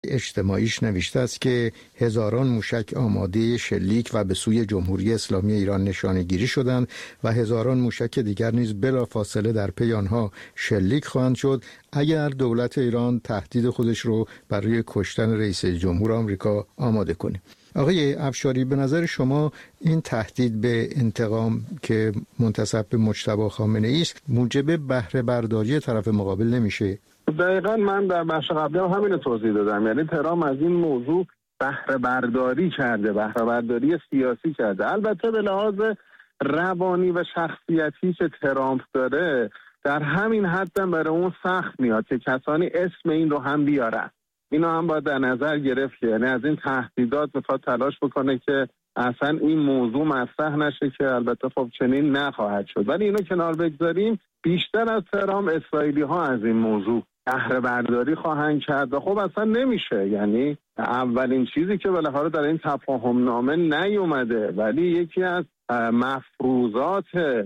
اجتماعیش نوشته است که هزاران موشک آماده شلیک و به سوی جمهوری اسلامی ایران نشانه گیری شدند و هزاران موشک دیگر نیز بلافاصله در پی آنها شلیک خواهند شد اگر دولت ایران تهدید خودش رو برای کشتن رئیس جمهور آمریکا آماده کنه. آقای افشاری، به نظر شما این تهدید به انتقام که منتسب به مجتبی خامنه‌ای است موجب بهره برداری طرف مقابل نمیشه؟ دقیقاً من در بخش قبلی همین رو توضیح دادم. یعنی ترامپ از این موضوع بهره برداری کرده، بهره برداری سیاسی کرده. البته به لحاظ روانی و شخصیتی که ترامپ داره در همین حد هم برای اون سخت میاد که کسانی اسم این رو هم بیارن. اینو هم باید در نظر گرفت. یعنی از این تهدیدات میخواد تلاش بکنه که اصلا این موضوع مطرح نشه که البته خب چنین نخواهد شد. ولی اینو کنار بگذاریم، بیشتر از ترامپ اسرائیلی ها از این موضوع بهره برداری خواهند کرد و خب اصلا نمیشه. یعنی اولین چیزی که بالاخره در این تفاهم نامه نیومده ولی یکی از مفروضات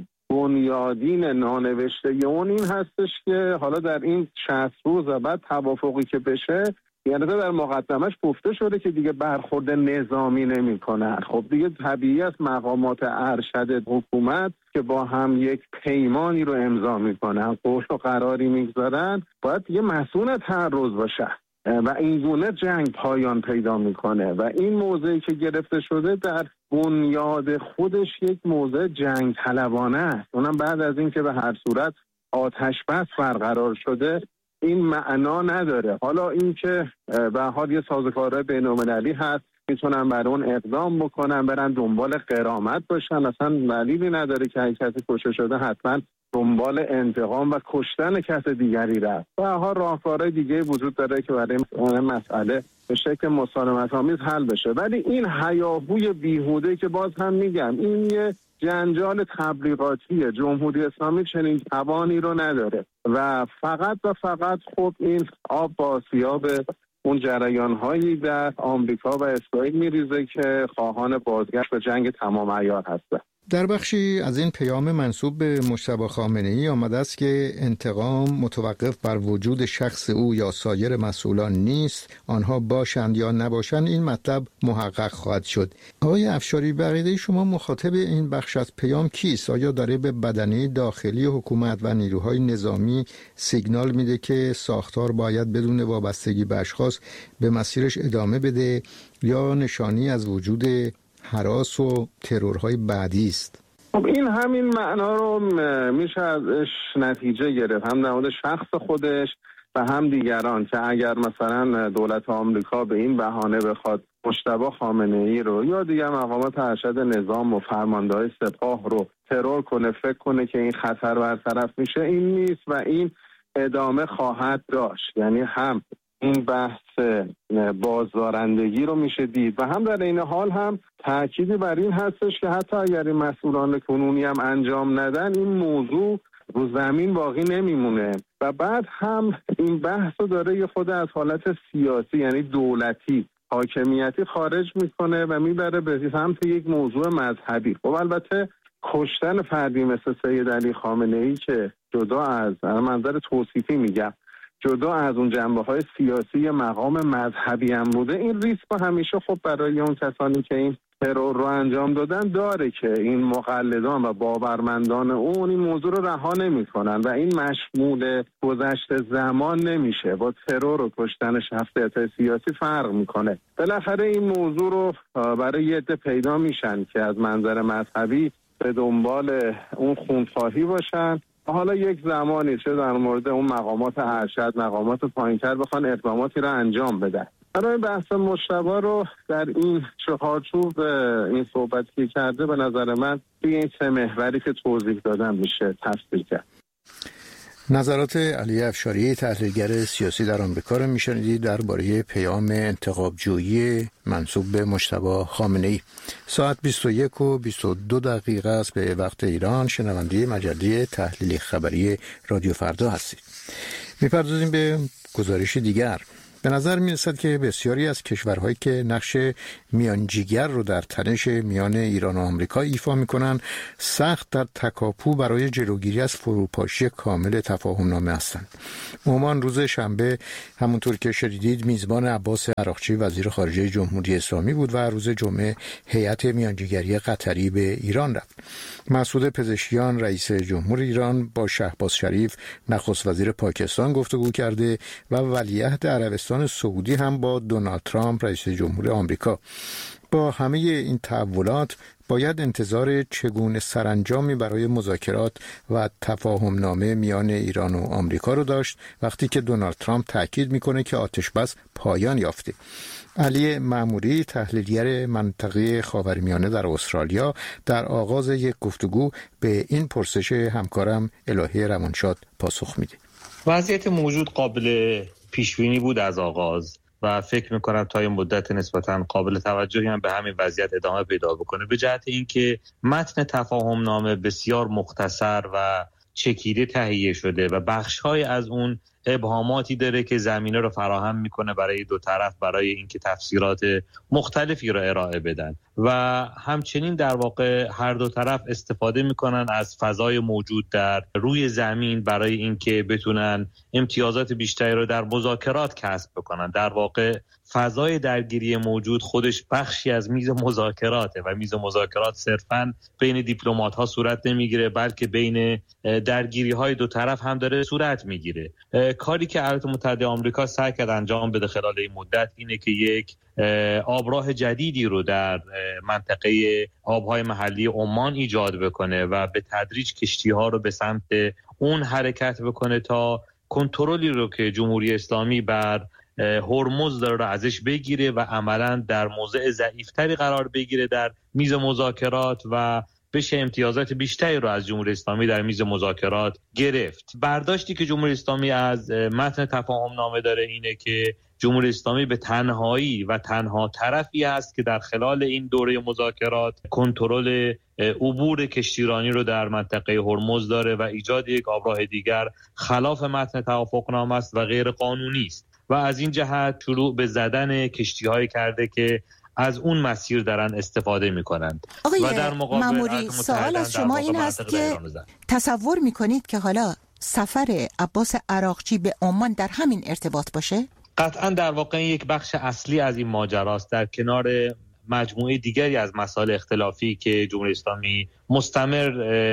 بنیادین نانوشته اون این هستش که حالا در این 60 روز و بعد توافقی که بشه، یعنی در مقدمش گفته شده که دیگه برخورد نظامی نمی‌کنن. خب دیگه طبیعی است مقامات ارشد حکومت که با هم یک پیمانی رو امضا میکنن، قول و قراری میگذارن، باید یه مسئول تعرض باشه و این گونه جنگ پایان پیدا میکنه و این موضعی که گرفته شده در بنیاد خودش یک موضع جنگ طلبانه است. اونم بعد از این که به هر صورت آتش بس برقرار شده این معنا نداره. حالا این که به حال یه سازوکارهای بین‌المللی هست، میتونن برای اون اقدام بکنن، برن دنبال غرامت باشن، اصلا دلیلی نداره که هر کسی کشته شده حتما دنبال انتقام و کشتن کس دیگری رفت. و ها راهکارهای دیگه وجود داره که برای اون مسئله به شکل مسالمت‌آمیز حل بشه. ولی این هیاهوی بیهوده که باز هم میگم این یه جنجال تبلیغاتیه. جمهوری اسلامی چنین توانی رو نداره و فقط خب این آب با سیاب اون جریان‌هایی در آمریکا و اسرائیل میریزه که خواهان بازگشت به جنگ تمام عیار هستند. در بخشی از این پیام منسوب به مجتبی خامنه‌ای آمده است که انتقام متوقف بر وجود شخص او یا سایر مسئولان نیست، آنها باشند یا نباشند این مطلب محقق خواهد شد. آقای افشاری، بقیده شما مخاطب این بخش از پیام کیست؟ آیا داره به بدنه داخلی حکومت و نیروهای نظامی سیگنال میده که ساختار باید بدون وابستگی به اشخاص به مسیرش ادامه بده یا نشانی از وجود هراس و ترورهای بعدی است؟ خب این همین معنا رو میشه ازش نتیجه گرفت، هم در مورد شخص خودش و هم دیگران، که اگر مثلا دولت آمریکا به این بهانه بخواد مجتبی خامنه‌ای رو یا دیگر مقامات ارشد نظام و فرمانده‌های سپاه رو ترور کنه، فکر کنه که این خطر برطرف میشه، این نیست و این ادامه خواهد داشت. یعنی هم این بحث بازدارندگی رو میشه دید و هم در این حال هم تأکیدی بر این هستش که حتی اگر این مسئولان کنونی هم انجام ندن این موضوع رو زمین باقی نمیمونه و بعد هم این بحث رو داره یه خود از حالت سیاسی یعنی دولتی حاکمیتی خارج میکنه و میبره به سمت یک موضوع مذهبی. خب البته کشتن فردی مثل سید علی خامنه‌ای که جدا از منظر توصیفی میگم جدا از اون جنبه‌های سیاسی مقام مذهبی هم بوده، این ریسک همیشه خب برای اون کسانی که این ترور رو انجام دادن داره که این مقلدان و باورمندان اون این موضوع رو رها نمی‌کنن و این مشمول گذشته زمان نمیشه. با ترور و کشتن شخصیت سیاسی فرق میکنه. بالاخره این موضوع رو برای یه عده پیدا میشن که از منظر مذهبی به دنبال اون خونخواهی باشن، حالا یک زمانی چه در مورد اون مقامات ارشد، مقامات پایین‌تر بخوان اقداماتی را انجام بدن. برای بحث مجتبی رو در این چهارچوب این صحبتی که کرده به نظر من توی این سه محوری که توضیح دادم میشه تفسیر کرد. نظرات علی افشاری تحلیلگر سیاسی در آمریکا رو میشنیدید درباره پیام انتخاب‌جویی منسوب به مجتبی خامنه‌ای. ساعت 21:22 است به وقت ایران. شنونده مجله تحلیل خبری رادیو فردا هستید. میپردازیم به گزارش دیگر. به نظر می‌رسد که بسیاری از کشورهایی که نقش میانجیگر رو در تنش میان ایران و آمریکا ایفا می‌کنند سخت در تکاپو برای جلوگیری از فروپاشی کامل تفاهم‌نامه هستند. عمان روز شنبه همونطور که شنیدید میزبان عباس عراقچی وزیر خارجه جمهوری اسلامی بود و روز جمعه هیئت میانجیگری قطری به ایران رفت. مسعود پزشکیان رئیس جمهور ایران با شهباز شریف نخست وزیر پاکستان گفتگو کرده و ولیعهد عربستان سعودی هم با دونالد ترامپ رئیس جمهور آمریکا. با همه این تحولات باید انتظار چگونه سرانجامی برای مذاکرات و تفاهمنامه میان ایران و آمریکا رو داشت وقتی که دونالد ترامپ تاکید میکنه که آتشبس پایان یافته. علی معموری تحلیلگر منطقه خاورمیانه در استرالیا در آغاز یک گفتگو به این پرسش همکارم الهی روانشاد پاسخ میده. وضعیت موجود قابل پیشبینی بود از آغاز و فکر میکنم تا این مدت نسبتاً قابل توجهی هم به همین وضعیت ادامه پیدا بکنه، به جهت اینکه متن تفاهمنامه بسیار مختصر و چکیده تهیه شده و بخش‌های از اون ابهاماتی داره که زمینه رو فراهم میکنه برای دو طرف برای اینکه تفسیرات مختلفی رو ارائه بدن و همچنین در واقع هر دو طرف استفاده میکنن از فضای موجود در روی زمین برای اینکه بتونن امتیازات بیشتری رو در مذاکرات کسب بکنن. در واقع فضای درگیری موجود خودش بخشی از میز مذاکراته و میز مذاکرات صرفاً بین دیپلمات‌ها صورت نمیگیره، بلکه بین درگیری‌های دو طرف هم داره صورت میگیره. کاری که ایالات متحده آمریکا سعی کرد انجام بده خلال این مدت اینه که یک آبراه جدیدی رو در منطقه آبهای محلی عمان ایجاد بکنه و به تدریج کشتی‌ها رو به سمت اون حرکت بکنه تا کنترلی رو که جمهوری اسلامی بر هرمز داره ازش بگیره و عملاً در موضع ضعیف‌تری قرار بگیره در میز مذاکرات و بشه امتیازات بیشتری رو از جمهوری اسلامی در میز مذاکرات گرفت. برداشتی که جمهوری اسلامی از متن تفاهمنامه داره اینه که جمهوری اسلامی به تنهایی و تنها طرفی است که در خلال این دوره مذاکرات کنترل عبور کشتیرانی رو در منطقه هرمز داره و ایجاد یک آبراه دیگر خلاف متن توافقنامه است و غیر قانونی است و از این جهت شروع به زدن کشتی‌هایی کرده که از اون مسیر دارن استفاده میکنند. و در معمولی سوال از شما این هست که تصور میکنید که حالا سفر عباس عراقچی به عمان در همین ارتباط باشه؟ قطعا در واقع یک بخش اصلی از این ماجراست، در کنار مجموعه دیگری از مسائل اختلافی که جمهوری اسلامی مستمر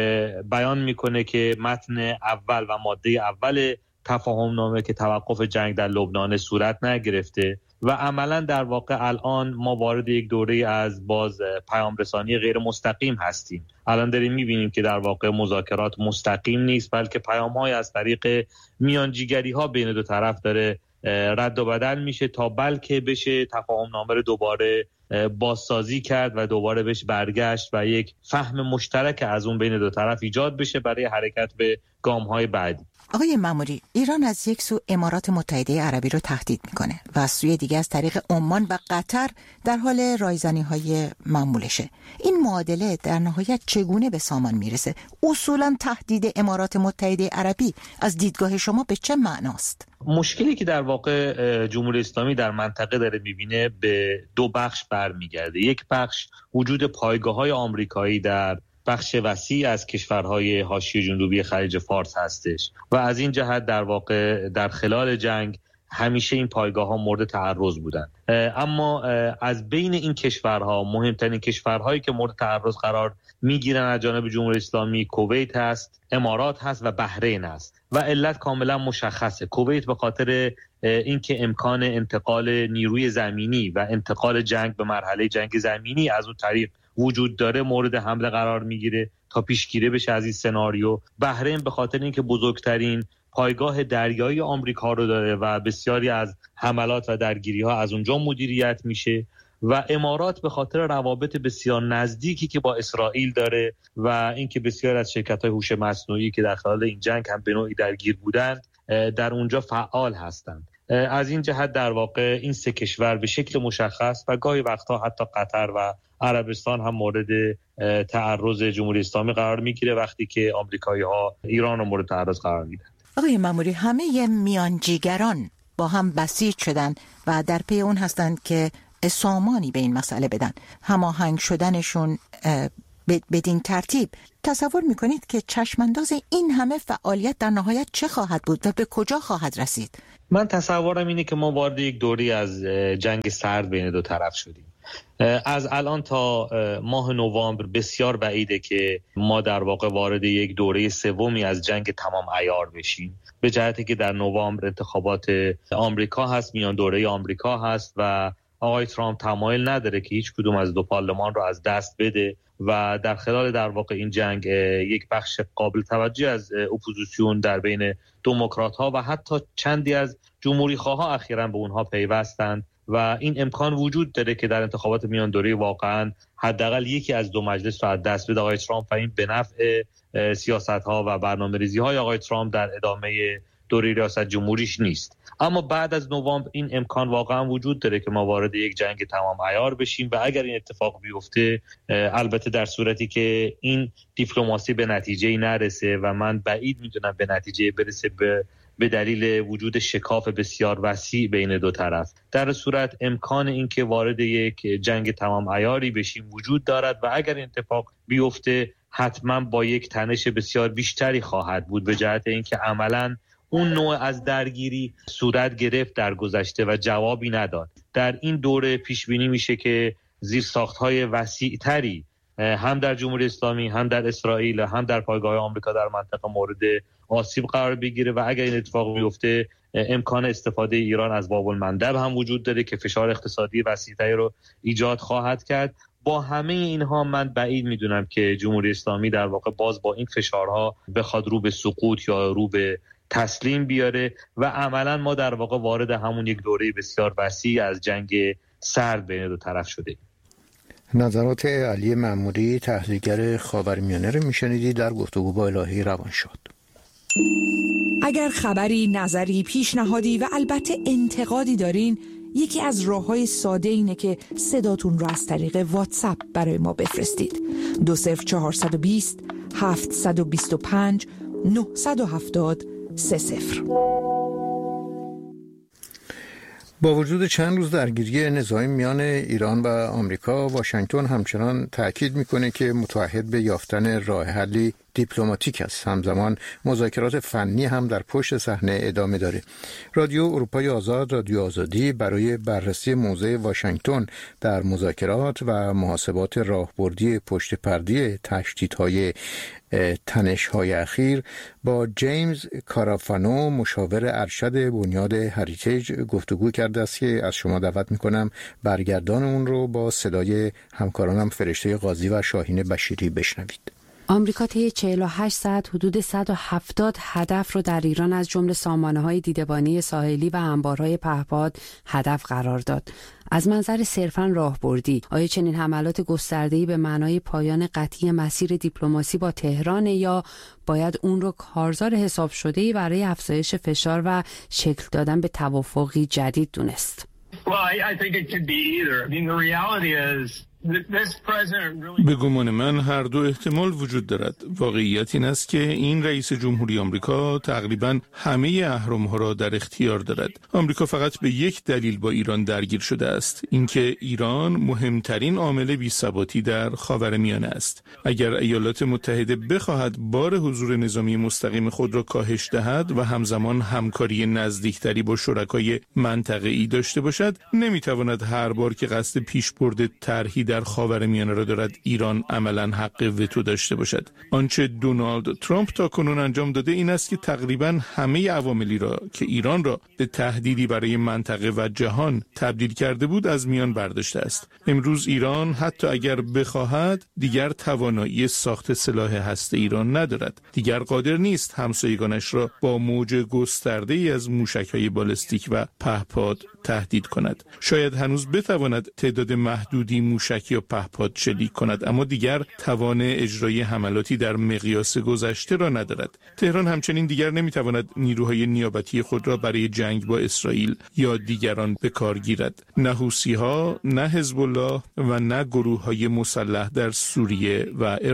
بیان میکنه که متن اول و ماده اول تفاهمنامه که توقف جنگ در لبنان صورت نگرفته و عملا در واقع الان ما وارد یک دوره از باز پیام رسانی غیر مستقیم هستیم. الان داریم میبینیم که در واقع مذاکرات مستقیم نیست، بلکه پیام‌های از طریق میانجیگری‌ها بین دو طرف داره رد و بدل میشه تا بلکه بشه تفاهمنامه رو دوباره بازسازی کرد و دوباره بهش برگشت و یک فهم مشترک از اون بین دو طرف ایجاد بشه برای حرکت به گام‌های بعدی. آقای معموری، ایران از یک سو امارات متحده عربی رو تهدید میکنه و از سوی دیگه از طریق عمان و قطر در حال رایزنی‌های معمولشه. این معادله در نهایت چگونه به سامان میرسه؟ اصولاً تهدید امارات متحده عربی از دیدگاه شما به چه معناست؟ مشکلی که در واقع جمهوری اسلامی در منطقه داره میبینه به دو بخش برمیگرده. یک بخش وجود پایگاه‌های آمریکایی در بخش وسیع از کشورهای حاشیه جنوبی خلیج فارس هستش و از این جهت در واقع در خلال جنگ همیشه این پایگاه‌ها مورد تعرض بودن. اما از بین این کشورها مهمترین کشورهایی که مورد تعرض قرار میگیرن از جانب جمهوری اسلامی کویت هست، امارات هست و بحرین هست و علت کاملا مشخصه. کویت به خاطر اینکه امکان انتقال نیروی زمینی و انتقال جنگ به مرحله جنگ زمینی از اون طریق وجود داره مورد حمله قرار میگیره تا پیشگیری بشه از این سناریو. بحرین به خاطر اینکه بزرگترین پایگاه دریایی آمریکا رو داره و بسیاری از حملات و درگیری‌ها از اونجا مدیریت میشه و امارات به خاطر روابط بسیار نزدیکی که با اسرائیل داره و اینکه بسیار از شرکت‌های هوش مصنوعی که در خلال این جنگ هم به نوعی درگیر بودند در اونجا فعال هستند. از این جهت در واقع این سه کشور به شکل مشخص و گاهی وقتا حتی قطر و عربستان هم مورد تعرض جمهوری اسلامی قرار میگیره وقتی که آمریکایی‌ها ایران رو مورد تعرض قرار میدن. آقای معموری، همه میانجیگران با هم بسیج شدن و در پی اون هستند که سامانی به این مسئله بدن. هماهنگ شدنشون بدین ترتیب تصور میکنید که چشمانداز این همه فعالیت در نهایت چه خواهد بود و به کجا خواهد رسید؟ من تصورم اینه که ما وارد یک دوری از جنگ سرد بین دو طرف شدیم. از الان تا ماه نوامبر بسیار بعیده که ما در واقع وارد یک دوره سومی از جنگ تمام عیار بشیم، به جهتی که در نوامبر انتخابات آمریکا هست، میان دوره آمریکا هست و آقای ترامپ تمایل نداره که هیچ کدوم از دو پارلمان رو از دست بده و در خلال در واقع این جنگ یک بخش قابل توجه از اپوزیسیون در بین دموکرات ها و حتی چندی از جمهوری خواه اخیراً به اونها پیوستند و این امکان وجود داره که در انتخابات میان دوره واقعاً حداقل یکی از دو مجلس رو از دست بده آقای ترامپ و این به نفع سیاست ها و برنامه‌ریزی های آقای ترامپ در ادامه دوره ریاست جمهوریش نیست. اما بعد از نوامبر این امکان واقعا وجود داره که ما وارد یک جنگ تمام عیار بشیم و اگر این اتفاق بیفته، البته در صورتی که این دیپلماسی به نتیجه نرسه و من بعید میدونم به نتیجه برسه به دلیل وجود شکاف بسیار وسیع بین دو طرف، در صورت امکان این که وارد یک جنگ تمام عیاری بشیم وجود دارد و اگر این اتفاق بیفته حتما با یک تنش بسیار بیشتری خواهد بود، به جهت اینکه عملاً اون نوع از درگیری صورت گرفت در گذشته و جوابی نداد. در این دوره پیش بینی میشه که زیرساخت‌های وسیع‌تری هم در جمهوری اسلامی، هم در اسرائیل، هم در پایگاه آمریکا در منطقه مورد آسیب قرار بگیره و اگر این اتفاق بیفته امکان استفاده ایران از باب المندب هم وجود داره که فشار اقتصادی وسیع‌تری رو ایجاد خواهد کرد. با همه اینها من بعید میدونم که جمهوری اسلامی در واقع باز با این فشارها بخواد رو به سقوط یا رو به تسلیم بیاره و عملا ما در واقع وارد همون یک دوره بسیار وسیع از جنگ سرد بین دو طرف شده. نظرات علی معموری تحلیلگر خاورمیانه رو میشنیدید در گفتگو با الهی روانشاد. اگر خبری، نظری، پیشنهادی و البته انتقادی دارین، یکی از راه‌های ساده اینه که صداتون رو از طریق واتساپ برای ما بفرستید. 20420 725 970 30. با وجود چند روز درگیری نظامی میان ایران و آمریکا، واشنگتن همچنان تأکید میکنه که متعهد به یافتن راه حلی دیپلماتیک است. همزمان مذاکرات فنی هم در پشت صحنه ادامه داره. رادیو اروپای آزاد، رادیو آزادی، برای بررسی موضع واشنگتن در مذاکرات و محاسبات راهبردی پشت پرده تشدیدهای تنش‌های اخیر با جیمز کارافانو، مشاور ارشد بنیاد هریتیج، گفتگو کرده است که از شما دعوت میکنم برگردان اون رو با صدای همکارانم فرشته قاضی و شاهین بشیری بشنوید. آمریکا طی 48 ساعت حدود 170 هدف رو در ایران از جمله سامانه‌های دیدبانی ساحلی و انبارهای پهپاد هدف قرار داد. از منظر صرفاً راهبردی، آیا چنین حملات گسترده‌ای به معنای پایان قطعی مسیر دیپلماسی با تهران یا باید اون رو کارزار حساب شده‌ای برای افزایش فشار و شکل دادن به توافقی جدید دونست؟ Well, I think it could be either. I mean, the reality is به گمان من هر دو احتمال وجود دارد. واقعیت این است که این رئیس جمهوری آمریکا تقریباً همه اهرم‌ها را در اختیار دارد. آمریکا فقط به یک دلیل با ایران درگیر شده است، اینکه ایران مهمترین عامل بی‌ثباتی در خاورمیانه است. اگر ایالات متحده بخواهد بار حضور نظامی مستقیم خود را کاهش دهد و همزمان همکاری نزدیکتری با شرکای منطقه‌ای داشته باشد، نمی‌تواند هر بار که قصد پیشبرد طرحی در خاورمیانه را دارد ایران عملاً حق وتو داشته باشد. آنچه دونالد ترامپ تاکنون انجام داده این است که تقریباً همه عواملی را که ایران را به تهدیدی برای منطقه و جهان تبدیل کرده بود از میان برداشته است. امروز ایران حتی اگر بخواهد دیگر توانایی ساخت سلاح هسته ایران ندارد. دیگر قادر نیست همسایگانش را با موج گسترده‌ای از موشک‌های بالستیک و پهپاد تهدید کند. شاید هنوز بتواند تعداد محدودی موشک یا پهپاد شلیک کند، اما دیگر توان اجرای حملاتی در مقیاس گذشته را ندارد. تهران همچنین دیگر نمیتواند نیروهای نیابتی خود را برای جنگ با اسرائیل یا دیگران به کار گیرد. نه حوثی‌ها، نه حزب الله و نه گروه‌های مسلح در سوریه و عراق.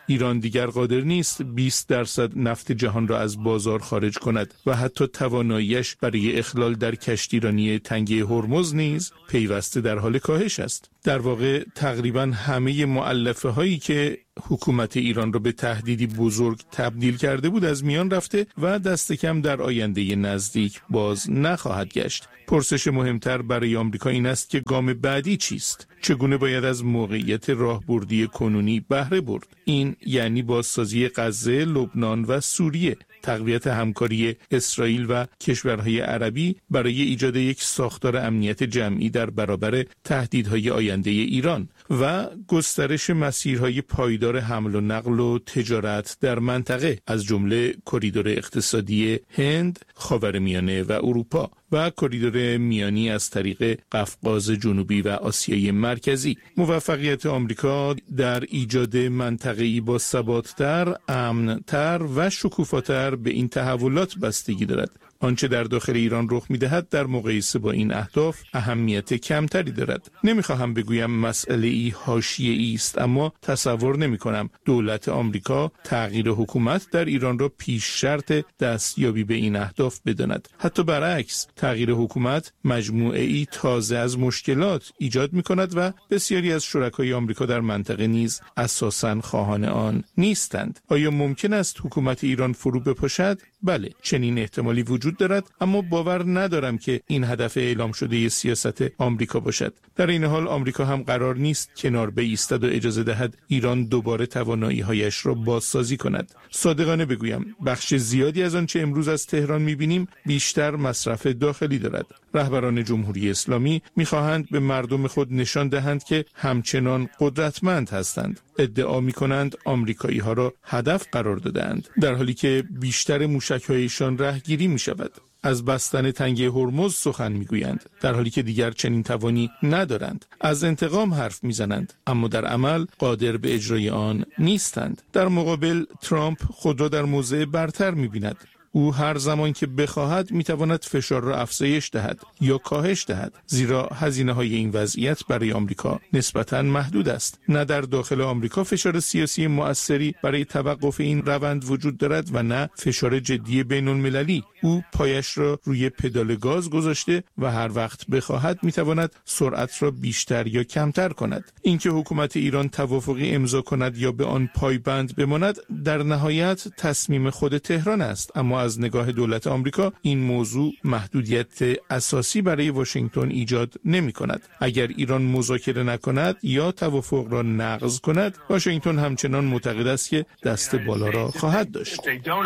ایران دیگر قادر نیست 20% نفت جهان را از بازار خارج کند و حتی تواناییش برای اخلال در کشتیرانی تنگه هرمز نیز پیوسته در حال کاهش است. در واقع تقریباً همه مؤلفه هایی که حکومت ایران را به تهدیدی بزرگ تبدیل کرده بود از میان رفته و دست کم در آینده نزدیک باز نخواهد گشت. پرسش مهمتر برای آمریکا این است که گام بعدی چیست؟ چگونه باید از موقعیت راهبردی کنونی بهره برد؟ این یعنی بازسازی غزه، لبنان و سوریه، تقویت همکاری اسرائیل و کشورهای عربی برای ایجاد یک ساختار امنیت جمعی در برابر تهدیدهای آینده ایران و گسترش مسیرهای پایدار حمل و نقل و تجارت در منطقه از جمله کریدور اقتصادی هند، خاورمیانه و اروپا و کریدور میانی از طریق قفقاز جنوبی و آسیای مرکزی. موفقیت آمریکا در ایجاد منطقه‌ای با ثبات‌تر، امن‌تر و شکوفاتر به این تحولات بستگی دارد. آنچه در داخل ایران رخ می‌دهد در مقایسه با این اهداف اهمیت کمتری دارد. نمی‌خواهم بگویم مسئله‌ای حاشیه‌ای است، اما تصور نمی‌کنم دولت آمریکا تغییر حکومت در ایران را پیش شرط دستیابی به این اهداف بداند. حتی برعکس، تغییر حکومت مجموعه‌ای تازه از مشکلات ایجاد می‌کند و بسیاری از شرکای آمریکا در منطقه نیز اساساً خواهان آن نیستند. آیا ممکن است حکومت ایران فرو بپاشد؟ بله، چنین احتمالی وجود دارد، اما باور ندارم که این هدف اعلام شده سیاست آمریکا باشد. در این حال آمریکا هم قرار نیست کنار بایستد و اجازه دهد ایران دوباره توانایی‌هایش را بازسازی کند. صادقانه بگویم، بخش زیادی از آنچه امروز از تهران می‌بینیم بیشتر مصرف داخلی دارد. رهبران جمهوری اسلامی می‌خواهند به مردم خود نشان دهند که همچنان قدرتمند هستند. ادعا می‌کنند آمریکایی‌ها را هدف قرار دادند، در حالی که بیشتر موشک‌هایشان رهگیری می‌شود. از بستن تنگه هرمز سخن میگویند، در حالی که دیگر چنین توانی ندارند. از انتقام حرف میزنند، اما در عمل قادر به اجرای آن نیستند. در مقابل ترامپ خود را در موضع برتر میبیند. او هر زمان که بخواهد میتواند فشار را افزایش دهد یا کاهش دهد، زیرا هزینه‌های این وضعیت برای آمریکا نسبتاً محدود است. نه در داخل آمریکا فشار سیاسی مؤثری برای توقف این روند وجود دارد و نه فشار جدی بین‌المللی. او پایش را روی پدال گاز گذاشته و هر وقت بخواهد میتواند سرعت را بیشتر یا کمتر کند. اینکه حکومت ایران توافقی امضا کند یا به آن پایبند بماند در نهایت تصمیم خود تهران است، اما از نگاه دولت آمریکا این موضوع محدودیت اساسی برای واشنگتن ایجاد نمی کند. اگر ایران مذاکره نکند یا توافق را نقض کند، واشنگتن همچنان معتقد است که دست بالا را خواهد داشت.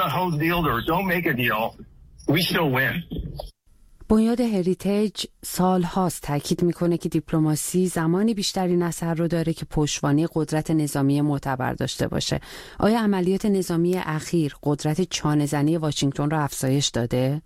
بنیاد هریتیج سال هاست تاکید میکنه که دیپلماسی زمانی بیشترین اثر رو داره که پشتوانه قدرت نظامی معتبر داشته باشه. آیا عملیات نظامی اخیر قدرت چانه‌زنی واشنگتن را افزایش داده؟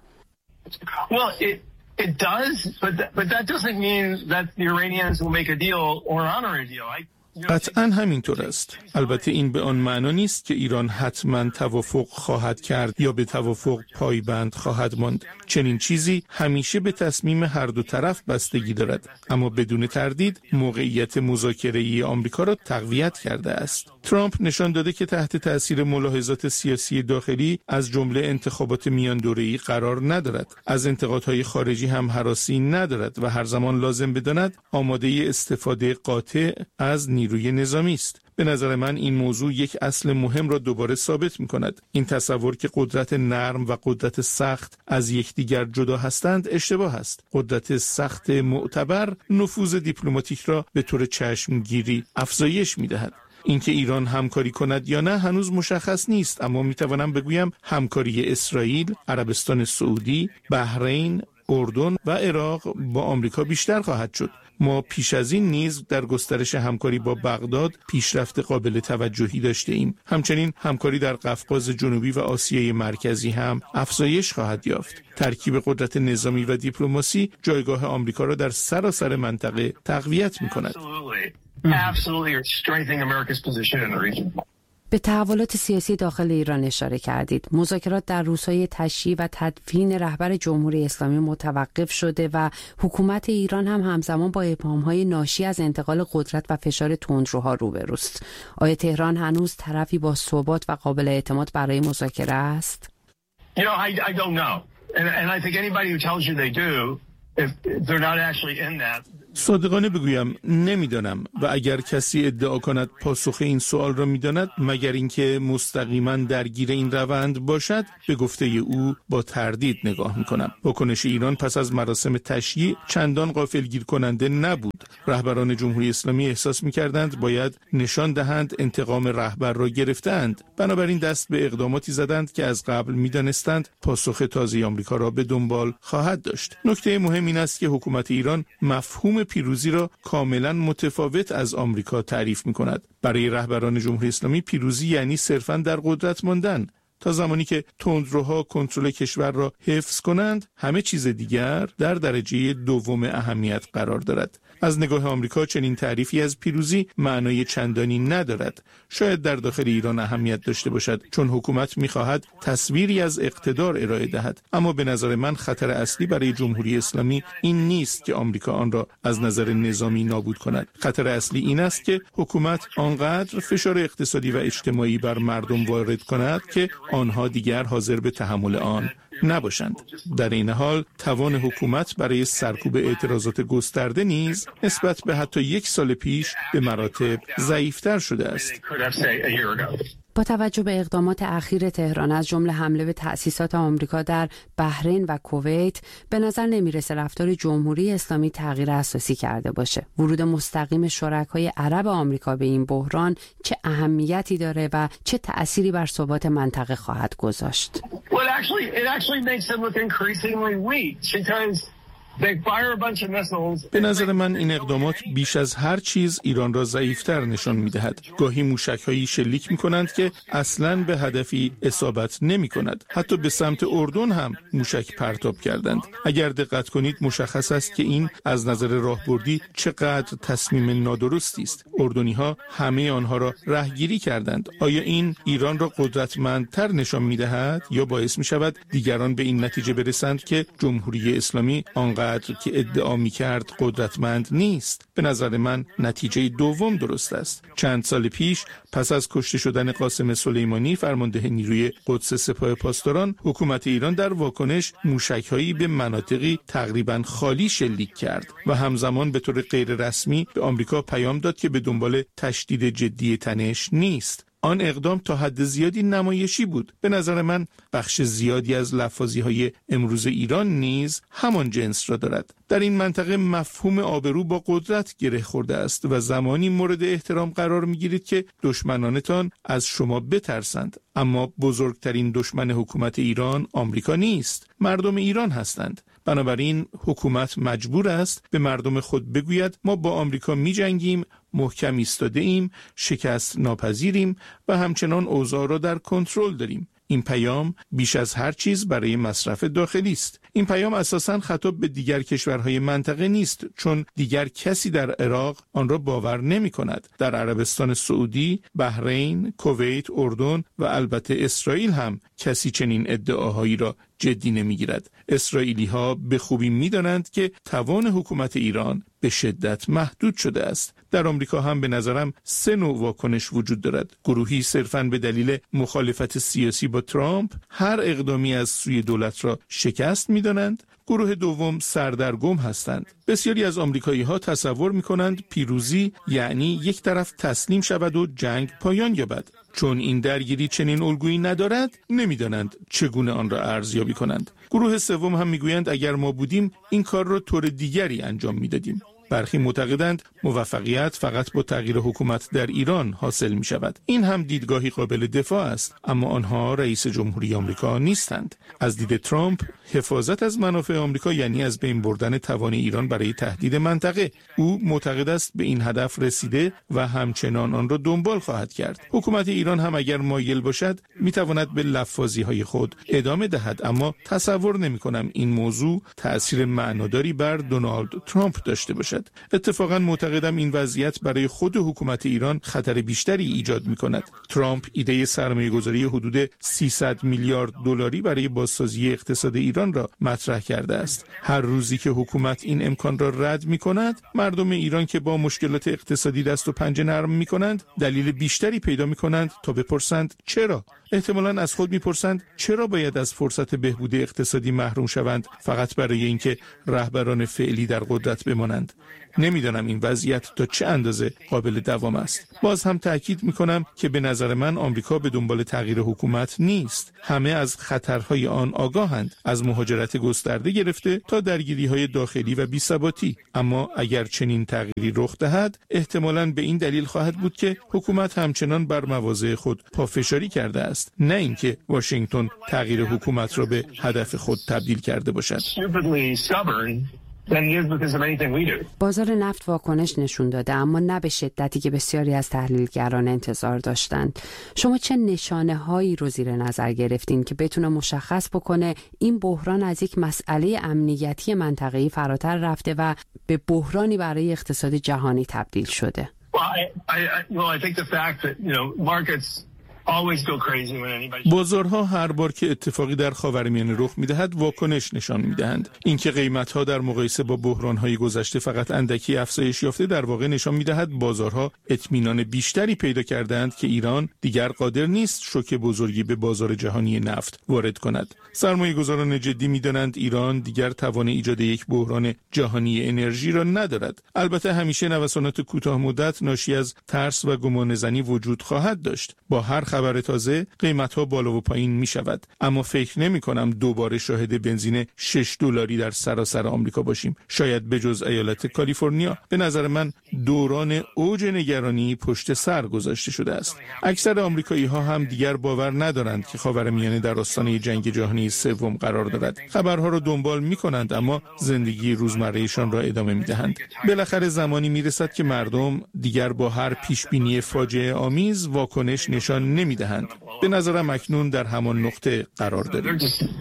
It does, but that doesn't mean that the Iranians will make a deal or honor a deal. قطعاً همینطور است. البته این به آن معنا نیست که ایران حتماً توافق خواهد کرد یا به توافق پایبند خواهد ماند. چنین چیزی همیشه به تصمیم هر دو طرف بستگی دارد، اما بدون تردید موقعیت مذاکره‌ای آمریکا را تقویت کرده است. ترامپ نشان داده که تحت تأثیر ملاحظات سیاسی داخلی از جمله انتخابات میان دوره‌ای قرار ندارد. از انتقادهای خارجی هم هراسی ندارد و هر زمان لازم بداند آماده استفاده قاطع از نیروی نظامی است. به نظر من این موضوع یک اصل مهم را دوباره ثابت می‌کند. این تصور که قدرت نرم و قدرت سخت از یکدیگر جدا هستند اشتباه است. قدرت سخت معتبر نفوذ دیپلماتیک را به طور چشمگیری افزایش می‌دهد. اینکه ایران همکاری کند یا نه هنوز مشخص نیست، اما می‌توانم بگویم همکاری اسرائیل، عربستان سعودی، بحرین، اردن و عراق با آمریکا بیشتر خواهد شد. ما پیش از این نیز در گسترش همکاری با بغداد پیشرفت قابل توجهی داشته ایم. همچنین همکاری در قفقاز جنوبی و آسیای مرکزی هم افزایش خواهد یافت. ترکیب قدرت نظامی و دیپلماسی جایگاه آمریکا را در سراسر منطقه تقویت می‌کند. به تحولات سیاسی داخل ایران اشاره کردید. مذاکرات در روزهای تشییع و تدفین رهبر جمهوری اسلامی متوقف شده و حکومت ایران هم همزمان با ابهام‌های ناشی از انتقال قدرت و فشار تندروها روبروست. آیا تهران هنوز طرفی با ثبات و قابل اعتماد برای مذاکره است؟ I don't know. And I think anybody who tells you they do, if they're not actually in that. صادقانه بگویم نمیدانم و اگر کسی ادعا کند پاسخ این سوال را میداند مگر اینکه مستقیما درگیر این روند باشد به گفته او با تردید نگاه میکنم. واکنش ایران پس از مراسم تشییع چندان غافلگیر کننده نبود. رهبران جمهوری اسلامی احساس میکردند باید نشان دهند انتقام رهبر را گرفتند، بنابراین دست به اقداماتی زدند که از قبل میدانستند پاسخ تازه آمریکا را به دنبال خواهد داشت. نکته مهم این است که حکومت ایران مفهوم پیروزی را کاملا متفاوت از آمریکا تعریف می کند. برای رهبران جمهوری اسلامی پیروزی یعنی صرفاً در قدرت ماندن. تا زمانی که تندروها کنترل کشور را حفظ کنند، همه چیز دیگر در درجه دوم اهمیت قرار دارد. از نگاه آمریکا چنین تعریفی از پیروزی معنای چندانی ندارد. شاید در داخل ایران اهمیت داشته باشد چون حکومت می‌خواهد تصویری از اقتدار ارائه دهد، اما به نظر من خطر اصلی برای جمهوری اسلامی این نیست که آمریکا آن را از نظر نظامی نابود کند. خطر اصلی این است که حکومت آنقدر فشار اقتصادی و اجتماعی بر مردم وارد کند که آنها دیگر حاضر به تحمل آن نباشند. در این حال توان حکومت برای سرکوب اعتراضات گسترده نیز نسبت به حتی 1 سال پیش به مراتب ضعیفتر شده است. با توجه به اقدامات اخیر تهران از جمله حمله به تأسیسات آمریکا در بحرین و کویت، به نظر نمیرسه رفتار جمهوری اسلامی تغییر اساسی کرده باشه. ورود مستقیم شرکای عرب آمریکا به این بحران چه اهمیتی داره و چه تأثیری بر ثبات منطقه خواهد گذاشت؟ به نظر من این اقدامات بیش از هر چیز ایران را ضعیفتر نشان می‌دهد. گاهی موشک‌هایی شلیک می‌کنند که اصلاً به هدفی اصابت نمی‌کند. حتی به سمت اردن هم موشک پرتاب کردند. اگر دقت کنید مشخص است که این از نظر راهبردی چقدر تصمیم نادرستی است. اردنی‌ها همه آنها را رهگیری کردند. آیا این ایران را قدرتمندتر نشان می‌دهد یا باعث می‌شود دیگران به این نتیجه برسند که جمهوری اسلامی آنقدر که ادعا می‌کرد قدرتمند نیست؟ به نظر من نتیجه دوم درست است. چند سال پیش پس از کشته شدن قاسم سلیمانی فرمانده نیروی قدس سپاه پاسداران، حکومت ایران در واکنش موشک‌هایی به مناطقی تقریباً خالی شلیک کرد و همزمان به طور غیر رسمی به آمریکا پیام داد که به دنبال تشدید جدی تنش نیست. آن اقدام تا حد زیادی نمایشی بود. به نظر من بخش زیادی از لفاظی‌های امروز ایران نیز همان جنس را دارد. در این منطقه مفهوم آبرو با قدرت گره خورده است و زمانی مورد احترام قرار می‌گیرید که دشمنانتان از شما بترسند. اما بزرگترین دشمن حکومت ایران آمریکا نیست، مردم ایران هستند. بنابراین حکومت مجبور است به مردم خود بگوید ما با آمریکا می‌جنگیم، محکم ایستاده ایم، شکست ناپذیریم و همچنان اوضاع را در کنترل داریم. این پیام بیش از هر چیز برای مصرف داخلی است. این پیام اساساً خطاب به دیگر کشورهای منطقه نیست، چون دیگر کسی در عراق آن را باور نمی کند. در عربستان سعودی، بحرین، کویت، اردن و البته اسرائیل هم کسی چنین ادعاهایی را جدی نمیگیرد. اسرائیلی ها به خوبی میدانند که توان حکومت ایران به شدت محدود شده است. در آمریکا هم به نظرم 3 نوع واکنش وجود دارد. گروهی صرفاً به دلیل مخالفت سیاسی با ترامپ هر اقدامی از سوی دولت را شکست میدانند. گروه دوم سردرگم هستند. بسیاری از آمریکایی ها تصور می‌کنند پیروزی یعنی یک طرف تسلیم شود و جنگ پایان یابد. چون این درگیری چنین الگویی ندارد، نمی‌دانند چگونه آن را ارزیابی کنند. گروه سوم هم می‌گویند اگر ما بودیم این کار را طور دیگری انجام می‌دادیم. برخی معتقدند موفقیت فقط با تغییر حکومت در ایران حاصل می شود. این هم دیدگاهی قابل دفاع است، اما آنها رئیس جمهوری آمریکا نیستند. از دید ترامپ حفاظت از منافع آمریکا یعنی از بین بردن توان ایران برای تهدید منطقه. او معتقد است به این هدف رسیده و همچنان آن را دنبال خواهد کرد. حکومت ایران هم اگر مایل باشد می تواند به لفاظی‌های خود ادامه دهد، اما تصور نمی کنم این موضوع تأثیر معناداری بر دونالد ترامپ داشته باشد. کند. اتفاقا معتقدم این وضعیت برای خود حکومت ایران خطر بیشتری ایجاد می‌کند. ترامپ ایده سرمایه‌گذاری حدود 300 میلیارد دلاری برای بازسازی اقتصاد ایران را مطرح کرده است. هر روزی که حکومت این امکان را رد می‌کند، مردم ایران که با مشکلات اقتصادی دست و پنجه نرم می‌کنند، دلیل بیشتری پیدا می‌کنند تا بپرسند چرا. احتمالاً از خود می‌پرسند چرا باید از فرصت بهبود اقتصادی محروم شوند فقط برای اینکه رهبران فعلی در قدرت بمانند. نمیدانم این وضعیت تا چه اندازه قابل دوام است. باز هم تأکید می‌کنم که به نظر من آمریکا به دنبال تغییر حکومت نیست. همه از خطرهای آن آگاهند، از مهاجرت گسترده گرفته تا درگیری‌های داخلی و بی‌ثباتی. اما اگر چنین تغییری رخ دهد، احتمالاً به این دلیل خواهد بود که حکومت همچنان بر مواضع خود پافشاری کرده است، نه اینکه واشنگتن تغییر حکومت را به هدف خود تبدیل کرده باشد. بازار نفت واکنش نشون داده، اما نه به شدتی که بسیاری از تحلیلگران انتظار داشتند. شما چه نشانه هایی رو زیر نظر گرفتین که بتونه مشخص بکنه این بحران از یک مسئله امنیتی منطقه‌ای فراتر رفته و به بحرانی برای اقتصاد جهانی تبدیل شده؟ بازارها هر بار که اتفاقی در خاورمیانه رخ می‌دهد واکنش نشان می‌دهند. اینکه قیمت‌ها در مقایسه با بحران‌های گذشته فقط اندکی افزایش یافته در واقع نشان می‌دهد بازارها اطمینان بیشتری پیدا کردند که ایران دیگر قادر نیست شوک بزرگی به بازار جهانی نفت وارد کند. سرمایه‌گذاران جدی می‌دانند ایران دیگر توان ایجاد یک بحران جهانی انرژی را ندارد. البته همیشه نوسانات کوتاه‌مدت ناشی از ترس و گمانه‌زنی وجود خواهد داشت. با هر خبر تازه قیمت‌ها بالا و پایین می‌شود، اما فکر نمی‌کنم دوباره شاهد بنزین $6 در سراسر آمریکا باشیم. شاید به جز ایالت کالیفرنیا. به نظر من دوران اوج نگرانی پشت سر گذاشته شده است. اکثر آمریکایی‌ها هم دیگر باور ندارند که خاورمیانه در آستانه جنگ جهانی سوم قرار دارد. خبرها را دنبال می‌کنند اما زندگی روزمره‌شان را ادامه می‌دهند. بالاخره زمانی می‌رسد که مردم دیگر با هر پیشبینی فاجعه آمیز واکنش نشان نمی‌دهند. به نظرم اکنون در همان نقطه قرار داریم.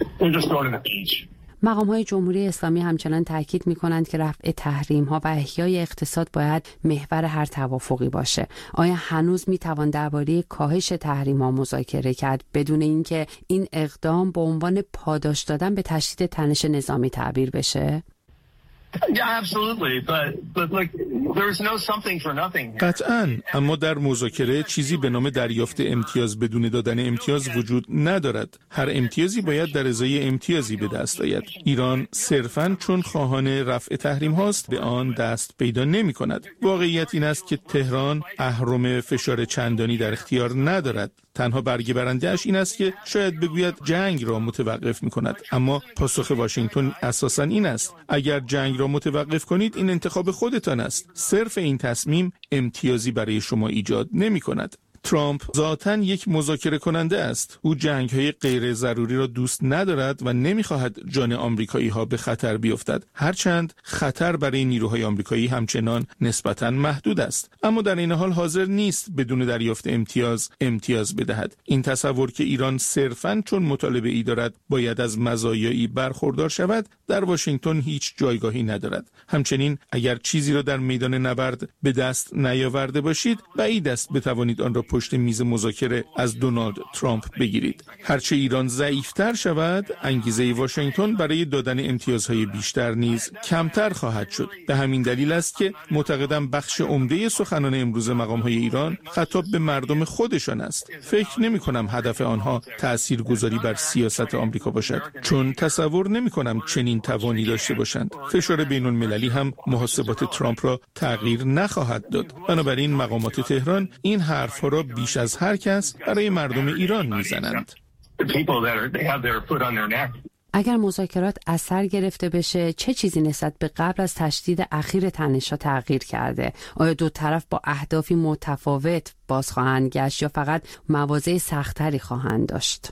مقام‌های جمهوری اسلامی همچنان تاکید می‌کنند که رفع تحریم‌ها و احیای اقتصاد باید محور هر توافقی باشه. آیا هنوز می‌توان درباره کاهش تحریم‌ها مذاکره کرد بدون اینکه این اقدام به عنوان پاداش دادن به تشدید تنش نظامی تعبیر بشه؟ قطعاً، اما در مذاکره چیزی به نام دریافت امتیاز بدون دادن امتیاز وجود ندارد. هر امتیازی باید در ازای امتیازی به دست آید. ایران صرفاً چون خواهان رفع تحریم هاست به آن دست پیدا نمی کند. واقعیت این است که تهران اهرم فشار چندانی در اختیار ندارد. تنها برگه برنده‌اش این است که شاید بگوید جنگ را متوقف می کند، اما پاسخ واشنگتن اساساً این است: اگر جنگ را متوقف کنید این انتخاب خودتان است. صرف این تصمیم امتیازی برای شما ایجاد نمی کند. ترامپ ذاتاً یک مذاکره کننده است. او جنگ‌های غیر ضروری را دوست ندارد و نمی‌خواهد جان آمریکایی‌ها به خطر بیفتد. هرچند خطر برای نیروهای آمریکایی همچنان نسبتاً محدود است، اما در این حال حاضر نیست بدون دریافت امتیاز بدهد. این تصور که ایران صرفاً چون مطالبه‌ای دارد باید از مزایایی برخوردار شود در واشنگتن هیچ جایگاهی ندارد. همچنین اگر چیزی را در میدان نبرد به دست نیاورده باشید بعید است بتوانید آن را پشت میز مذاکره از دونالد ترامپ بگیرید. هرچه ایران ضعیفتر شود، انگیزه واشنگتن برای دادن امتیازهای بیشتر نیز کمتر خواهد شد. به همین دلیل است که معتقدم بخش عمده سخنان امروز مقام‌های ایران خطاب به مردم خودشان است. فکر نمی‌کنم هدف آنها تاثیرگذاری بر سیاست آمریکا باشد، چون تصور نمی‌کنم چنین توانی داشته باشند. فشار بین‌المللی هم محاسبات ترامپ را تغییر نخواهد داد. بنابراین مقامات تهران این حرف‌ها را بیش از هر کس برای مردم ایران میزنند. اگر مذاکرات اثر گرفته بشه، چه چیزی نسبت به قبل از تشدید اخیر تنش‌ها تغییر کرده؟ آیا دو طرف با اهدافی متفاوت باز خواهند گشت یا فقط مواضع سخت‌تری خواهند داشت؟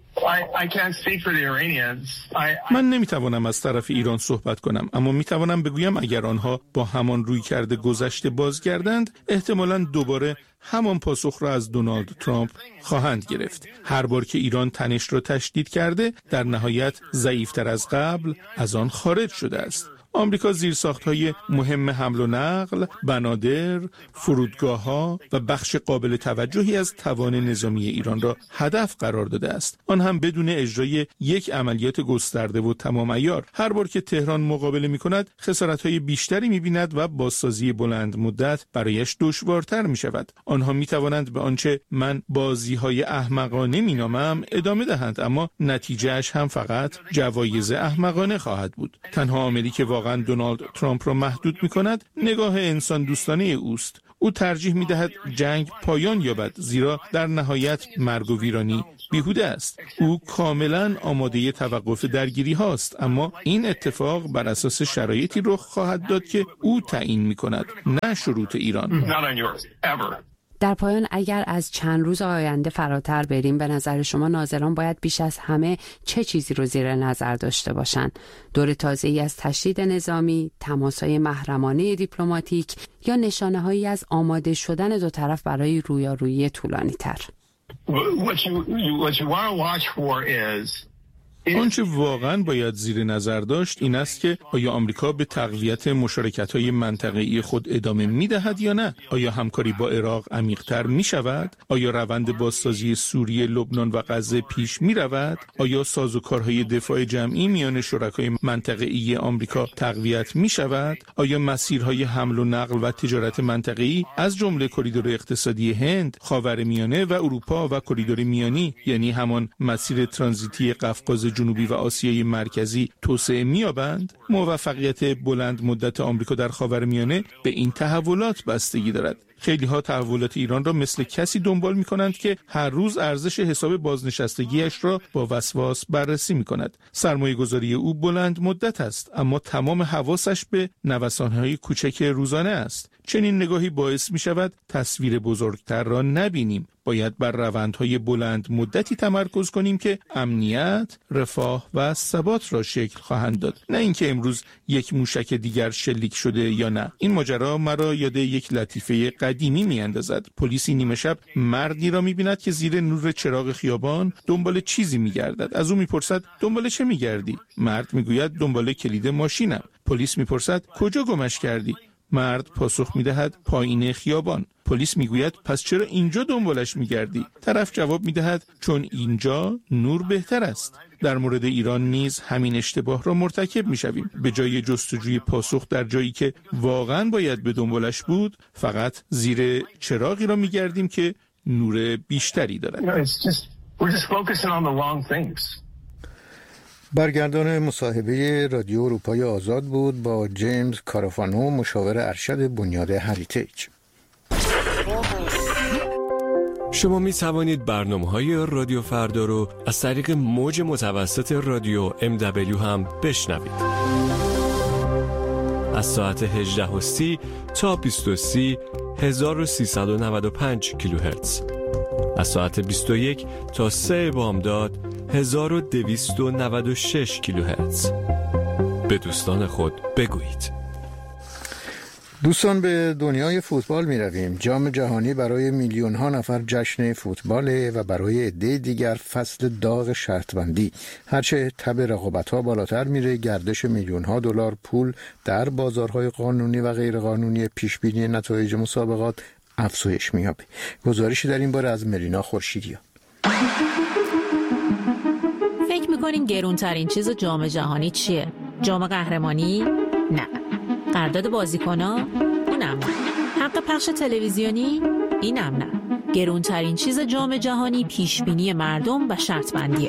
من نمیتوانم از طرف ایران صحبت کنم، اما میتوانم بگویم اگر آنها با همان رویکرد گذشته بازگردند احتمالاً دوباره همان پاسخ را از دونالد ترامپ خواهند گرفت. هر بار که ایران تنش را تشدید کرده در نهایت ضعیفتر از قبل از آن خارج شده است. آمریکا زیرساخت‌های مهم حمل و نقل، بنادر، فرودگاه‌ها و بخش قابل توجهی از توان نظامی ایران را هدف قرار داده است. آن هم بدون اجرای یک عملیات گسترده و تمام عیار. هر بار که تهران مقابله می‌کند، خسارت‌های بیشتری می‌بیند و بازسازی بلند مدت برایش دشوارتر می‌شود. آنها می‌توانند به آنچه من بازی‌های احمقانه می‌نامم ادامه دهند، اما نتیجه‌اش هم فقط جوایز احمقانه خواهد بود. تنها عاملی که واقعا دونالد ترامپ را محدود می‌کند، نگاه انسان دوستانه اوست. او ترجیح می‌دهد جنگ پایان یابد، زیرا در نهایت مرگ و ویرانی بیهوده است. او کاملا آماده توقف درگیری هاست، اما این اتفاق بر اساس شرایطی رخ خواهد داد که او تعیین می‌کند، نه شروط ایران. در پایان اگر از چند روز آینده فراتر بریم، به نظر شما ناظران باید بیش از همه چه چیزی رو زیر نظر داشته باشند؟ دور تازه‌ای از تشدید نظامی، تماس‌های محرمانه دیپلماتیک یا نشانه‌هایی از آماده شدن دو طرف برای رویارویی طولانی‌تر؟ آنچه واقعا باید زیر نظر داشت این است که آیا آمریکا به تقویت مشارکت‌های منطقه‌ای خود ادامه می‌دهد یا نه؟ آیا همکاری با عراق عمیق‌تر می‌شود؟ آیا روند بازسازی سوریه، لبنان و غزه پیش می‌رود؟ آیا سازوکارهای دفاع جمعی میان شرکای منطقه‌ای آمریکا تقویت می‌شود؟ آیا مسیرهای حمل و نقل و تجارت منطقه‌ای از جمله کریدور اقتصادی هند، خاورمیانه و اروپا و کریدور میانی، یعنی همان مسیر ترانزیتی قفقاز جنوبی و آسیای مرکزی توسعه می‌یابند؟ موفقیت بلند مدت آمریکا در خاورمیانه به این تحولات بستگی دارد. خیلی ها تحولات ایران را مثل کسی دنبال می کنند که هر روز ارزش حساب بازنشستگیش را با وسواس بررسی می کند. سرمایه گذاری او بلند مدت است، اما تمام حواسش به نوسانهای کوچک روزانه است. چنین نگاهی باعث می شود تصویر بزرگتر را نبینیم. باید بر روندهای بلند مدتی تمرکز کنیم که امنیت، رفاه و ثبات را شکل خواهند داد، نه اینکه امروز یک موشک دیگر شلیک شده یا نه. این ماجرا مرا یاد یک لطیفه قدیمی میاندازد. پلیسی نیمه شب مردی را می‌بیند که زیر نور چراغ خیابان دنبال چیزی می‌گردد. از او می‌پرسد دنبال چه می‌گردی؟ مرد می‌گوید دنبال کلید ماشینم. پلیس می‌پرسد کجا گمش کردی؟ مرد پاسخ می‌دهد پایین خیابان. پلیس میگوید پس چرا اینجا دنبالش میگردی؟ طرف جواب میدهد چون اینجا نور بهتر است. در مورد ایران نیز همین اشتباه را مرتکب میشویم. به جای جستجوی پاسخ در جایی که واقعا باید به دنبالش بود، فقط زیر چراغی را میگردیم که نور بیشتری دارد. برگردان مصاحبه رادیو اروپای آزاد بود با جیمز کارافانو، مشاور ارشد بنیاد هریتیج. شما می توانید برنامه‌های رادیو فردا رو از طریق موج متوسط رادیو MW هم بشنوید. از ساعت 18:30 تا 20:30 1395 کیلوهرتز. از ساعت 21 تا 3 بامداد 1296 کیلوهرتز. به دوستان خود بگویید. دوستان، به دنیای فوتبال می رویم. جام جهانی برای میلیون ها نفر جشن فوتباله و برای عده دیگر فصل داغ شرطبندی. هرچه تب رقابت ها بالاتر میره، گردش میلیون ها دلار پول در بازارهای قانونی و غیر قانونی پیشبینی نتایج مسابقات افزایش می‌یابه. گزارشی در این باره از مرینا خورشیدیان. فکر می‌کنین گرونترین چیز جام جهانی چیه؟ جام قهرمانی؟ نه. قرارداد بازیکن‌ها؟ اونم نه. حق پخش تلویزیونی؟ اینم نه. گرونترین چیز جام جهانی پیشبینی مردم و شرط بندیه.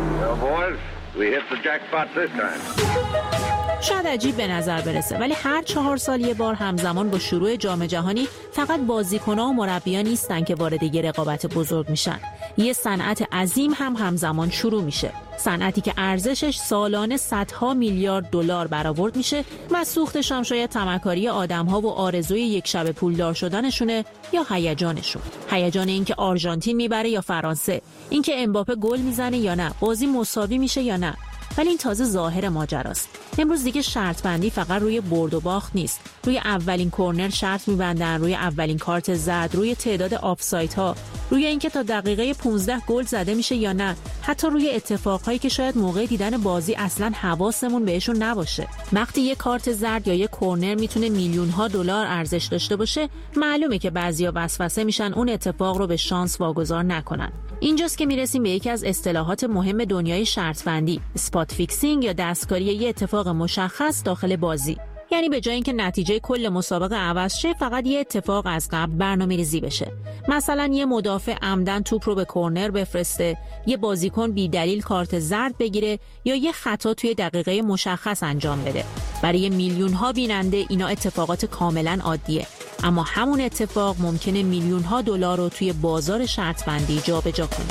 شاید عجیب به نظر برسه، ولی هر 4 سال یه بار همزمان با شروع جام جهانی فقط بازیکن‌ها و مربیان نیستن که وارد یه رقابت بزرگ میشن. یه صنعت عظیم هم همزمان شروع میشه. صنعتی که ارزشش سالانه صدها میلیارد دلار برآورد میشه و سوختش هم شاید تمکاری آدم‌ها و آرزوی یک شب پولدار شدنشونه یا هیجانشون. هیجان این که آرژانتین میبره یا فرانسه، این که امباپه گل میزنه یا نه، بازی مساوی میشه یا نه. ولی این تازه ظاهر ماجراست. امروز دیگه شرط بندی فقط روی برد و باخت نیست. روی اولین کورنر شرط می‌بندن، روی اولین کارت زرد، روی تعداد آفسایدها، روی اینکه تا دقیقه 15 گل زده میشه یا نه، حتی روی اتفاقهایی که شاید موقع دیدن بازی اصلاً حواسمون بهشون نباشه. وقتی یک کارت زرد یا یک کورنر میتونه میلیون‌ها دلار ارزش داشته باشه، معلومه که بعضیا وسوسه میشن اون اتفاق رو به شانس واگذار نکنن. اینجاست که میرسیم به یکی از اصطلاحات مهم دنیای شرط بندی، اسپات فیکسینگ یا دستکاری یه اتفاق مشخص داخل بازی. یعنی به جای اینکه نتیجه کل مسابقه عوض شه، فقط یه اتفاق از قبل برنامه‌ریزی بشه. مثلا یه مدافع عمدن توپ رو به کورنر بفرسته، یه بازیکن بی دلیل کارت زرد بگیره یا یه خطا توی دقیقه مشخص انجام بده. برای میلیون‌ها بیننده اینا اتفاقات کاملا عادیه، اما همون اتفاق ممکنه میلیون‌ها دلار رو توی بازار شرط بندی جابجا کنه.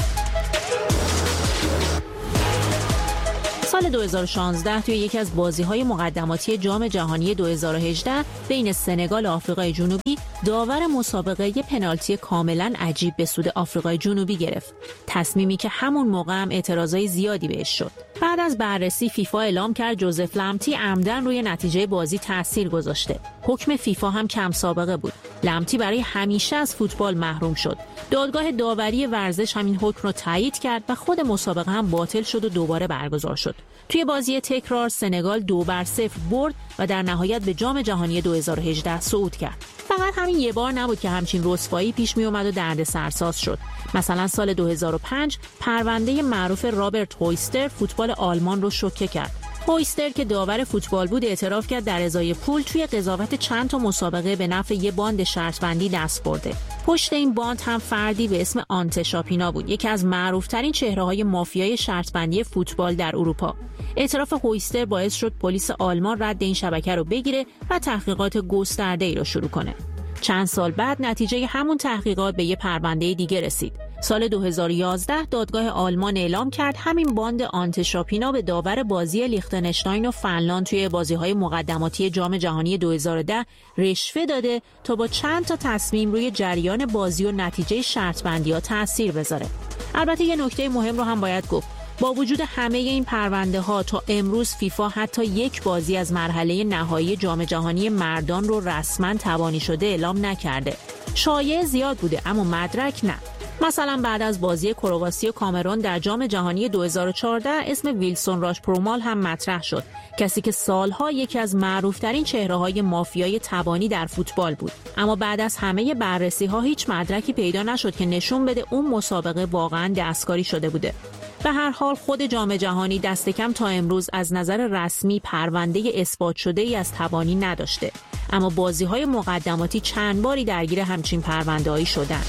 سال 2016 توی یکی از بازی‌های مقدماتی جام جهانی 2018 بین سنگال و آفریقای جنوبی، داور مسابقه یه پنالتی کاملا عجیب به سود آفریقای جنوبی گرفت. تصمیمی که همون موقع هم اعتراضای زیادی بهش شد. بعد از بررسی فیفا اعلام کرد جوزف لمتی عمدن روی نتیجه بازی تاثیر گذاشته. حکم فیفا هم کم سابقه بود. لمتی برای همیشه از فوتبال محروم شد. دادگاه داوری ورزش همین حکم رو تایید کرد و خود مسابقه هم باطل شد و دوباره برگزار شد. توی بازی تکرار سنگال 2-0 برد و در نهایت به جام جهانی 2018 صعود کرد. فقط همین یه بار نبود که همچین رسوایی پیش می اومد و دردسرساز شد. مثلا سال 2005 پرونده معروف رابرت هویستر فوتبال آلمان رو شوکه کرد. هویستر که داور فوتبال بود اعتراف کرد در ازای پول توی قضاوت چند تا مسابقه به نفع یه باند شرط بندی دست برده. پشت این باند هم فردی به اسم آنته شاپینا بود، یکی از معروف‌ترین چهره‌های مافیای شرط بندی فوتبال در اروپا. اعتراف هویستر باعث شد پلیس آلمان رد این شبکه رو بگیره و تحقیقات گسترده‌ای رو شروع کنه. چند سال بعد نتیجه همون تحقیقات به یه پرونده دیگه رسید. سال 2011 دادگاه آلمان اعلام کرد همین باند آنته شاپینا به داور بازی لیختنشتاین و فنلاند توی بازی‌های مقدماتی جام جهانی 2010 رشوه داده تا با چند تا تصمیم روی جریان بازی و نتیجه شرط بندی‌ها تأثیر بذاره. البته یه نکته مهم رو هم باید گفت. با وجود همه این پرونده ها تا امروز فیفا حتی یک بازی از مرحله نهایی جام جهانی مردان رو رسما تبانی شده اعلام نکرده. شایعه زیاد بوده اما مدرک نه. مثلا بعد از بازی کرواسی و کامرون در جام جهانی 2014 اسم ویلسون راژپرومال هم مطرح شد، کسی که سالها یکی از معروفترین چهره‌های مافیای تبانی در فوتبال بود. اما بعد از همه بررسی‌ها هیچ مدرکی پیدا نشد که نشون بده اون مسابقه واقعاً دستکاری شده بوده. به هر حال خود جام جهانی دست کم تا امروز از نظر رسمی پرونده اثبات شده ای از تبانی نداشته، اما بازی‌های مقدماتی چند باری درگیر همچین پرونده‌ای شدند.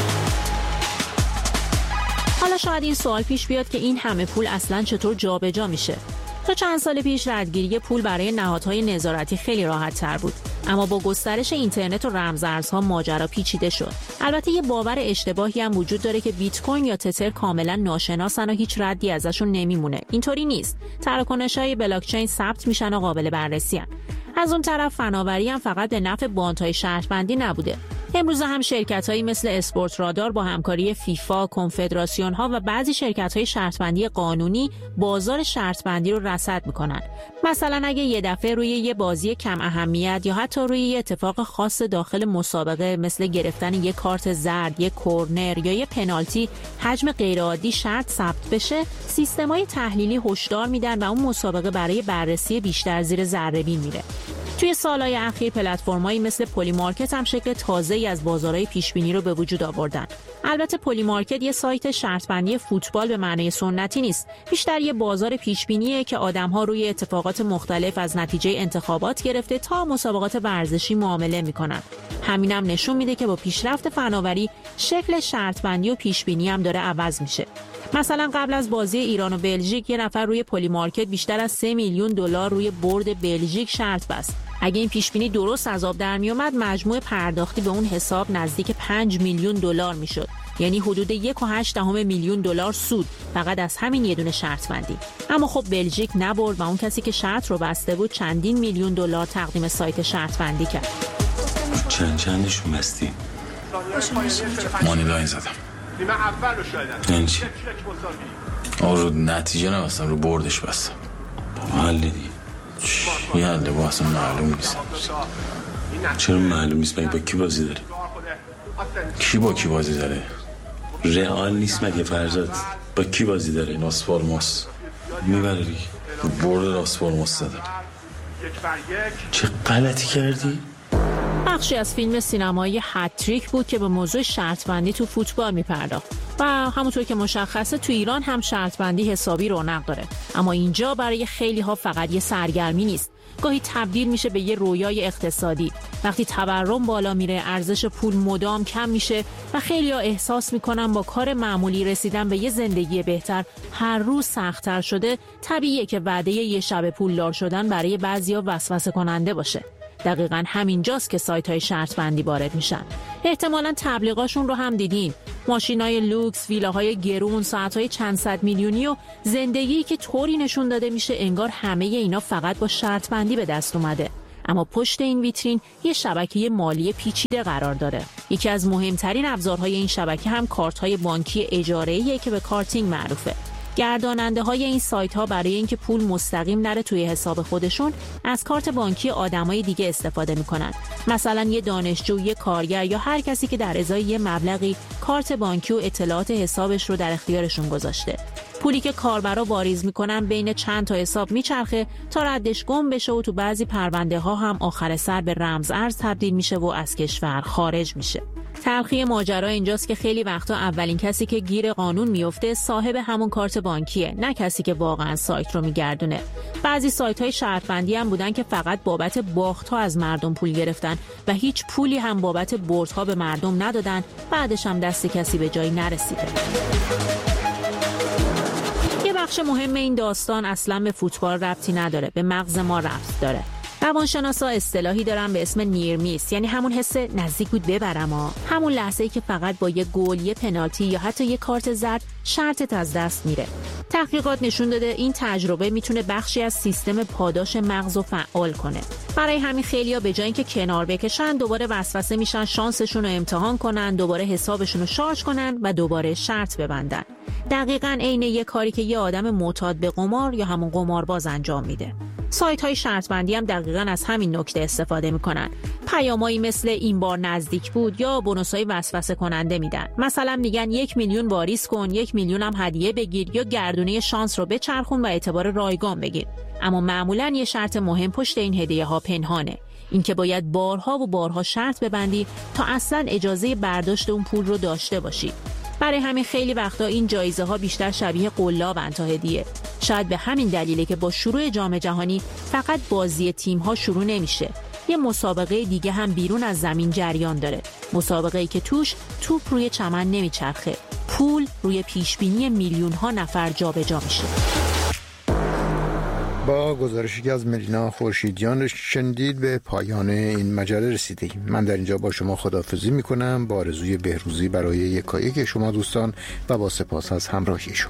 حالا شاید این سوال پیش بیاد که این همه پول اصلاً چطور جابجا میشه؟ تا چند سال پیش ردگیری پول برای نهادهای نظارتی خیلی راحت تر بود، اما با گسترش اینترنت و رمزارزها ماجرا پیچیده شد. البته یه باور اشتباهی هم وجود داره که بیت کوین یا تتر کاملا ناشناسن و هیچ ردی ازشون نمیمونه. اینطوری نیست. تراکنش‌های بلاک چین ثبت میشن و قابل بررسی ان. از اون طرف فناوری هم فقط به نفع باندهای شرط بندی نبوده. امروز هم شرکت‌هایی مثل اسپورت رادار با همکاری فیفا، کنفدراسیون‌ها و بعضی شرکت‌های شرط‌بندی قانونی بازار شرط‌بندی رو رصد می‌کنن. مثلا اگه یه دفعه روی یه بازی کم اهمیت یا حتی روی یه اتفاق خاص داخل مسابقه مثل گرفتن یه کارت زرد، یه کورنر یا یه پنالتی حجم غیرعادی شرط ثبت بشه، سیستم‌های تحلیلی هشدار میدن و اون مسابقه برای بررسی بیشتر زیر ذره‌بین میره. توی سالهای اخیر پلتفرم‌هایی مثل پلی مارکت هم شکل تازه‌ای از بازارهای پیشبینی رو به وجود آوردن. البته پلی مارکت یه سایت شرط‌بندی فوتبال به معنی سنتی نیست، بیشتر یه بازار پیشبینیه که آدم‌ها روی اتفاقات مختلف از نتیجه انتخابات گرفته تا مسابقات ورزشی معامله می‌کنن. همینم نشون میده که با پیشرفت فناوری شکل شرط‌بندی و پیشبینی هم داره عوض میشه. مثلا قبل از بازی ایران و بلژیک یه نفر روی پلی مارکت بیشتر از 3 میلیون دلار روی برد بلژیک شرط بست. اگه این پیشبینی درست از آب در می اومد، مجموع پرداختی به اون حساب نزدیک 5 میلیون دلار میشد، یعنی حدود 1.8 میلیون دلار سود فقط از همین یه دونه شرط بندی. اما خب بلژیک نبرد و اون کسی که شرط رو بسته بود چندین میلیون دلار تقدیم سایت شرط بندی کرد. چندشون بستی؟ مانی لاین زدم. نیمه اول رو شایدن. رو نتیجه نبستم، رو بردش بستم. حل دیگه چی حله؟ با اصلا معلوم نیست. چرا معلوم نیست؟ مگه با کی بازی داره؟ کی با کی بازی داره؟ رئال نیست مگه فرزاد؟ با کی بازی داره؟ لاس پالماس میبره دیگه. رو برد لاس پالماس زدم. چه غلطی کردی؟ بخشی از فیلم سینمایی هتریک بود که به موضوع شرط بندی تو فوتبال میپرداخت و همونطور که مشخصه تو ایران هم شرط بندی حسابی رونق داره. اما اینجا برای خیلی ها فقط یه سرگرمی نیست، گاهی تبدیل میشه به یه رویای اقتصادی. وقتی تورم بالا میره، ارزش پول مدام کم میشه و خیلی ها احساس میکنن با کار معمولی رسیدن به یه زندگی بهتر هر روز سخت‌تر شده. طبیعیه که وعده یه شب پولدار شدن برای بعضیا وسوسه کننده باشه. دقیقاً همینجاست که سایت‌های شرط بندی وارد میشن. احتمالاً تبلیغاشون رو هم دیدین. ماشینای لوکس، ویلاهای گرون، ساعت‌های چند صد میلیونی و زندگی که طوری نشون داده میشه انگار همه اینا فقط با شرط بندی به دست اومده. اما پشت این ویترین یه شبکه مالی پیچیده قرار داره. یکی از مهمترین ابزارهای این شبکه هم کارت‌های بانکی اجاره‌ایه که به کارتینگ معروفه. گرداننده های این سایت ها برای اینکه پول مستقیم نره توی حساب خودشون از کارت بانکی آدمای دیگه استفاده میکنن. مثلا یه دانشجو، یه کارگر یا هر کسی که در ازای یه مبلغی کارت بانکی و اطلاعات حسابش رو در اختیارشون گذاشته. پولی که کاربرا واریز میکنن بین چند تا حساب میچرخه تا ردش گم بشه و تو بعضی پرونده ها هم آخر سر به رمز ارز تبدیل میشه و از کشور خارج میشه. تلخی ماجرا اینجاست که خیلی وقتا اولین کسی که گیر قانون میفته صاحب همون کارت بانکیه، نه کسی که واقعا سایت رو میگردونه. بعضی سایت‌های شرط بندی هم بودن که فقط بابت باخت‌ها از مردم پول گرفتن و هیچ پولی هم بابت بردها به مردم ندادن، بعدش هم دست کسی به جایی نرسیده. یه بخش مهم این داستان اصلا به فوتبال ربطی نداره، به مغز ما ربط داره. روانشناسا اصطلاحی دارن به اسم نیر میس، یعنی همون حس نزدیک بود ببرم، همون لحظه‌ای که فقط با یه گل، یه پنالتی یا حتی یه کارت زرد شرطت از دست میره. تحقیقات نشون داده این تجربه میتونه بخشی از سیستم پاداش مغز رو فعال کنه. برای همین خیلیا به جای اینکه کنار بکشن دوباره وسوسه میشن شانسشون رو امتحان کنن، دوباره حسابشون رو شارژ کنن و دوباره شرط ببندن. دقیقاً عین یه کاری که یه آدم معتاد به قمار یا همون قمارباز انجام میده. سایت‌های شرط بندی هم دقیقاً از همین نکته استفاده میکنن. پیامایی مثل این بار نزدیک بود یا بونوسای وسوسه کننده میدن. مثلا میگن 1 میلیون واریز کن، 1 میلیون هم هدیه بگیر یا گردونه شانس رو بچرخون و اعتبار رایگان بگیر. اما معمولاً یه شرط مهم پشت این هدیه‌ها پنهانه. اینکه باید بارها و بارها شرط ببندی تا اصلاً اجازه برداشت اون پول رو داشته باشی. برای همین خیلی وقتا این جایزه ها بیشتر شبیه قلابن تا هدیه. شاید به همین دلیله که با شروع جام جهانی فقط بازی تیم ها شروع نمیشه. یه مسابقه دیگه هم بیرون از زمین جریان داره. مسابقه‌ای که توش توپ روی چمن نمیچرخه. پول روی پیشبینی میلیون ها نفر جابجا میشه. با گزارشی که از ملینا خورشیدیان شنیدید به پایان این مجله رسیدیم. من در اینجا با شما خداحافظی میکنم با آرزوی بهروزی برای یکایک شما دوستان و با سپاس از همراهی شما.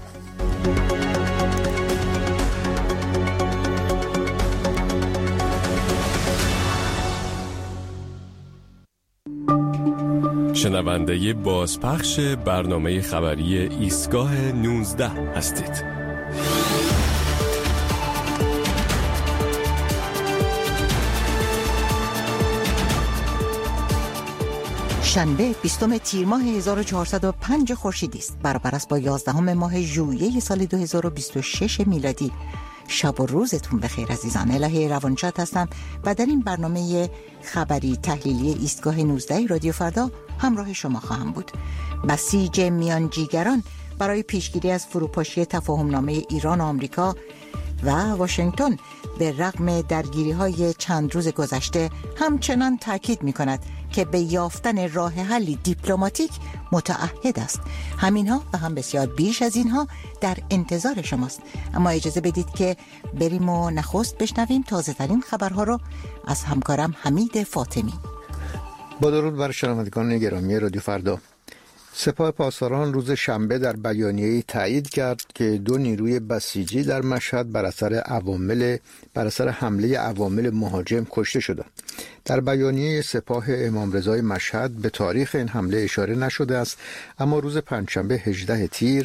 شنونده بازپخش برنامه خبری ایستگاه 19 هستید. شنبه 20 تیر ماه 1405 خورشیدی است، برابر است با 11 ماه ژوئیه سال 2026 میلادی. شب و روزتون بخیر عزیزان. الهه روانشاد هستم و در این برنامه خبری تحلیلی ایستگاه 19 رادیو فردا همراه شما خواهم بود. بسیج میانجیگران برای پیشگیری از فروپاشی تفاهمنامه ایران و آمریکا و واشنگتن به رغم درگیری‌های چند روز گذشته همچنان تاکید می‌کند که به یافتن راه حلی دیپلماتیک متعهد است. همینها و هم بسیار بیش از اینها در انتظار شماست. اما اجازه بدید که بریم و نخست بشنویم تازه‌ترین خبرها رو از همکارم حمید فاطمی. با درود بر شنوندگان گرامی رادیو فردا. سپاه پاسداران روز شنبه در بیانیه‌ای تایید کرد که 2 نیروی بسیجی در مشهد بر اثر حمله عوامل مهاجم کشته شدند. در بیانیه سپاه امام رضای مشهد به تاریخ این حمله اشاره نشده است، اما روز پنجشنبه 18 تیر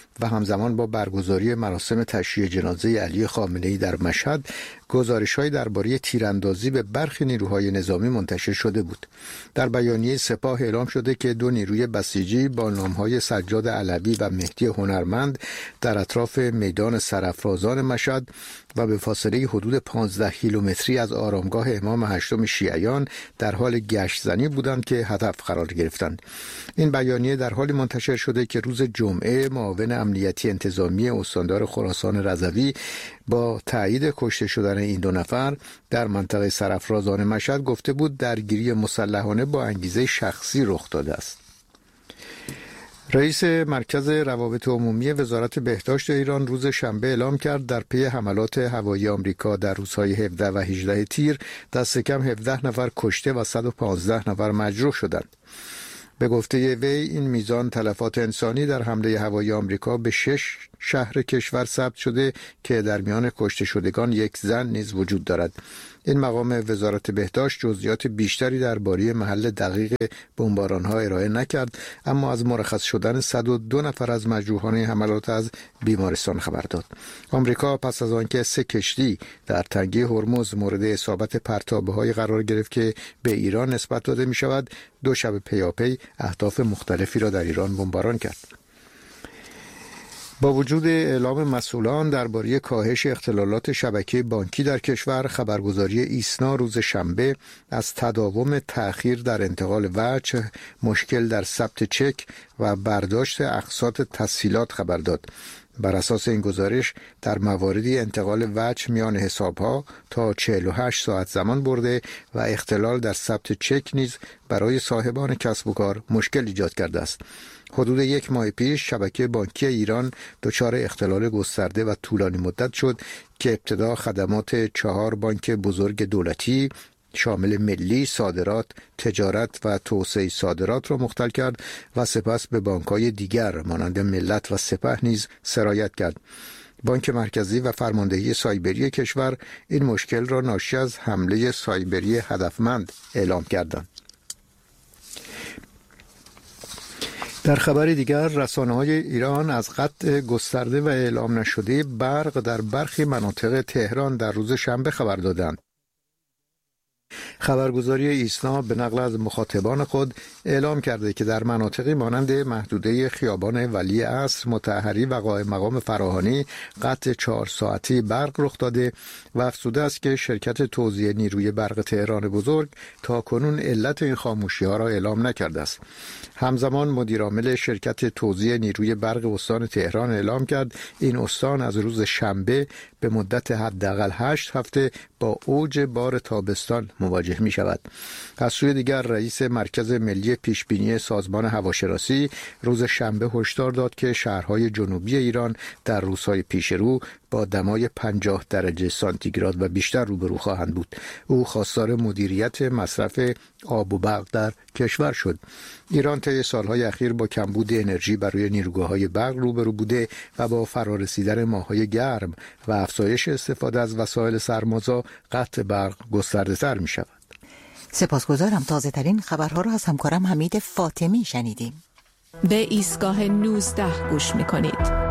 و همزمان با برگزاری مراسم تشییع جنازه علی خامنه‌ای در مشهد، گزارش‌هایی درباره تیراندازی به برخی نیروهای نظامی منتشر شده بود. در بیانیه سپاه اعلام شده که 2 نیروی بسیجی با نام‌های سجاد علوی و مهدی هنرمند در اطراف میدان سرافرازان مشهد و به فاصله حدود 15 کیلومتری از آرامگاه امام هشتم شیعیان در حال گشت زنی بودند که هدف قرار گرفتند. این بیانیه در حالی منتشر شده که روز جمعه معاون امنیتی انتظامی استاندار خراسان رضوی با تایید کشته شدن این 2 نفر در منطقه سرافرازان مشهد گفته بود درگیری مسلحانه با انگیزه شخصی رخ داده است. رئیس مرکز روابط عمومی وزارت بهداشت ایران روز شنبه اعلام کرد در پی حملات هوایی آمریکا در روزهای 17 و 18 تیر دست کم 17 نفر کشته و 115 نفر مجروح شدند. به گفته وی این میزان تلفات انسانی در حمله هوایی آمریکا به 6 شهر کشور ثبت شده که در میان کشته شدگان 1 زن نیز وجود دارد. این مقام وزارت بهداشت جزئیات بیشتری درباره محل دقیق بمباران‌ها ارائه نکرد، اما از مرخص شدن 102 نفر از مجروحان حملات از بیمارستان خبر داد. آمریکا پس از آنکه 3 کشتی در تنگه هرمز مورد اصابت پرتابه‌های قرار گرفت که به ایران نسبت داده می‌شود، 2 شب پیاپی اهداف مختلفی را در ایران بمباران کرد. با وجود اعلام مسئولان درباره کاهش اختلالات شبکه بانکی در کشور، خبرگزاری ایسنا روز شنبه از تداوم تأخیر در انتقال وجه، مشکل در ثبت چک و برداشت اقساط تسهیلات خبر داد. بر اساس این گزارش در مواردی انتقال وجه میان حسابها تا 48 ساعت زمان برده و اختلال در ثبت چک نیز برای صاحبان کسب و کار مشکل ایجاد کرده است. حدود 1 ماه پیش شبکه بانکی ایران دچار اختلال گسترده و طولانی مدت شد که ابتدا خدمات 4 بانک بزرگ دولتی شامل ملی، صادرات، تجارت و توسعه صادرات را مختل کرد و سپس به بانک‌های دیگر مانند ملت و سپه نیز سرایت کرد. بانک مرکزی و فرماندهی سایبری کشور این مشکل را ناشی از حمله سایبری هدفمند اعلام کردند. در خبر دیگر، رسانه‌های ایران از قطع گسترده و اعلام نشده برق در برخی مناطق تهران در روز شنبه خبر دادند. خبرگزاری ایسنا به نقل از مخاطبان خود اعلام کرده که در مناطقی مانند محدوده خیابان ولی عصر، مطهری و قائم مقام فراهانی قطع 4 ساعتی برق رخ داده و افزوده است که شرکت توزیع نیروی برق تهران بزرگ تا کنون علت این خاموشی‌ها را اعلام نکرده است. همزمان مدیرعامل شرکت توزیع نیروی برق استان تهران اعلام کرد این استان از روز شنبه به مدت حداقل 8 هفته با اوج بار تابستان مواجه می شود. از سوی دیگر رئیس مرکز ملی پیشبینی سازمان هواشناسی روز شنبه هشدار داد که شهرهای جنوبی ایران در روزهای پیش رو با دمای 50 درجه سانتیگراد و بیشتر روبرو خواهند بود. او خواستار مدیریت مصرف آب و برق در کشور شد. ایران طی سالهای اخیر با کمبود انرژی برای نیروگاه‌های برق روبرو بوده و با فرارسیدن ماه‌های گرم و افزایش استفاده از وسایل سرمازا قطع برق گسترده‌تر می‌شود. سپاسگزارم. تازه ترین خبرها را از همکارم حمید فاطمی شنیدیم. به ایستگاه 19 گوش می‌کنید.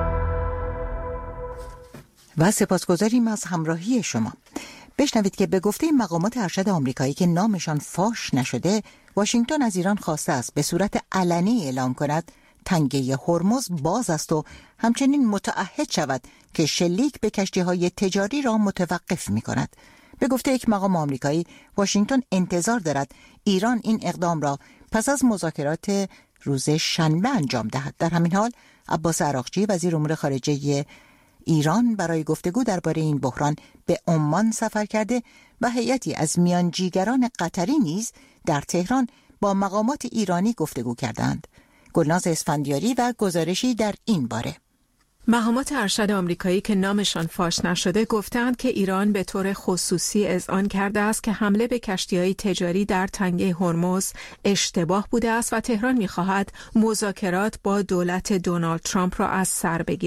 و سپاسگزاریم از همراهی شما. بشنوید که به گفته مقامات ارشد آمریکایی که نامشان فاش نشده، واشنگتن از ایران خواسته است به صورت علنی اعلام کند تنگه هرمز باز است و همچنین متعهد شود که شلیک به کشتی‌های تجاری را متوقف می‌کند. به گفته یک مقام آمریکایی، واشنگتن انتظار دارد ایران این اقدام را پس از مذاکرات روز شنبه انجام دهد. در همین حال عباس عراقچی وزیر امور خارجه ایران برای گفتگو درباره این بحران به عمان سفر کرده و هیئتی از میانجیگران قطری نیز در تهران با مقامات ایرانی گفتگو کردند. گلناز اسفندیاری و گزارشی در این باره. مقامات ارشد آمریکایی که نامشان فاش نشده گفتند که ایران به طور خصوصی اذعان کرده است که حمله به کشتی‌های تجاری در تنگه هرمز اشتباه بوده است و تهران می‌خواهد مذاکرات با دولت دونالد ترامپ را از سر بگیرد.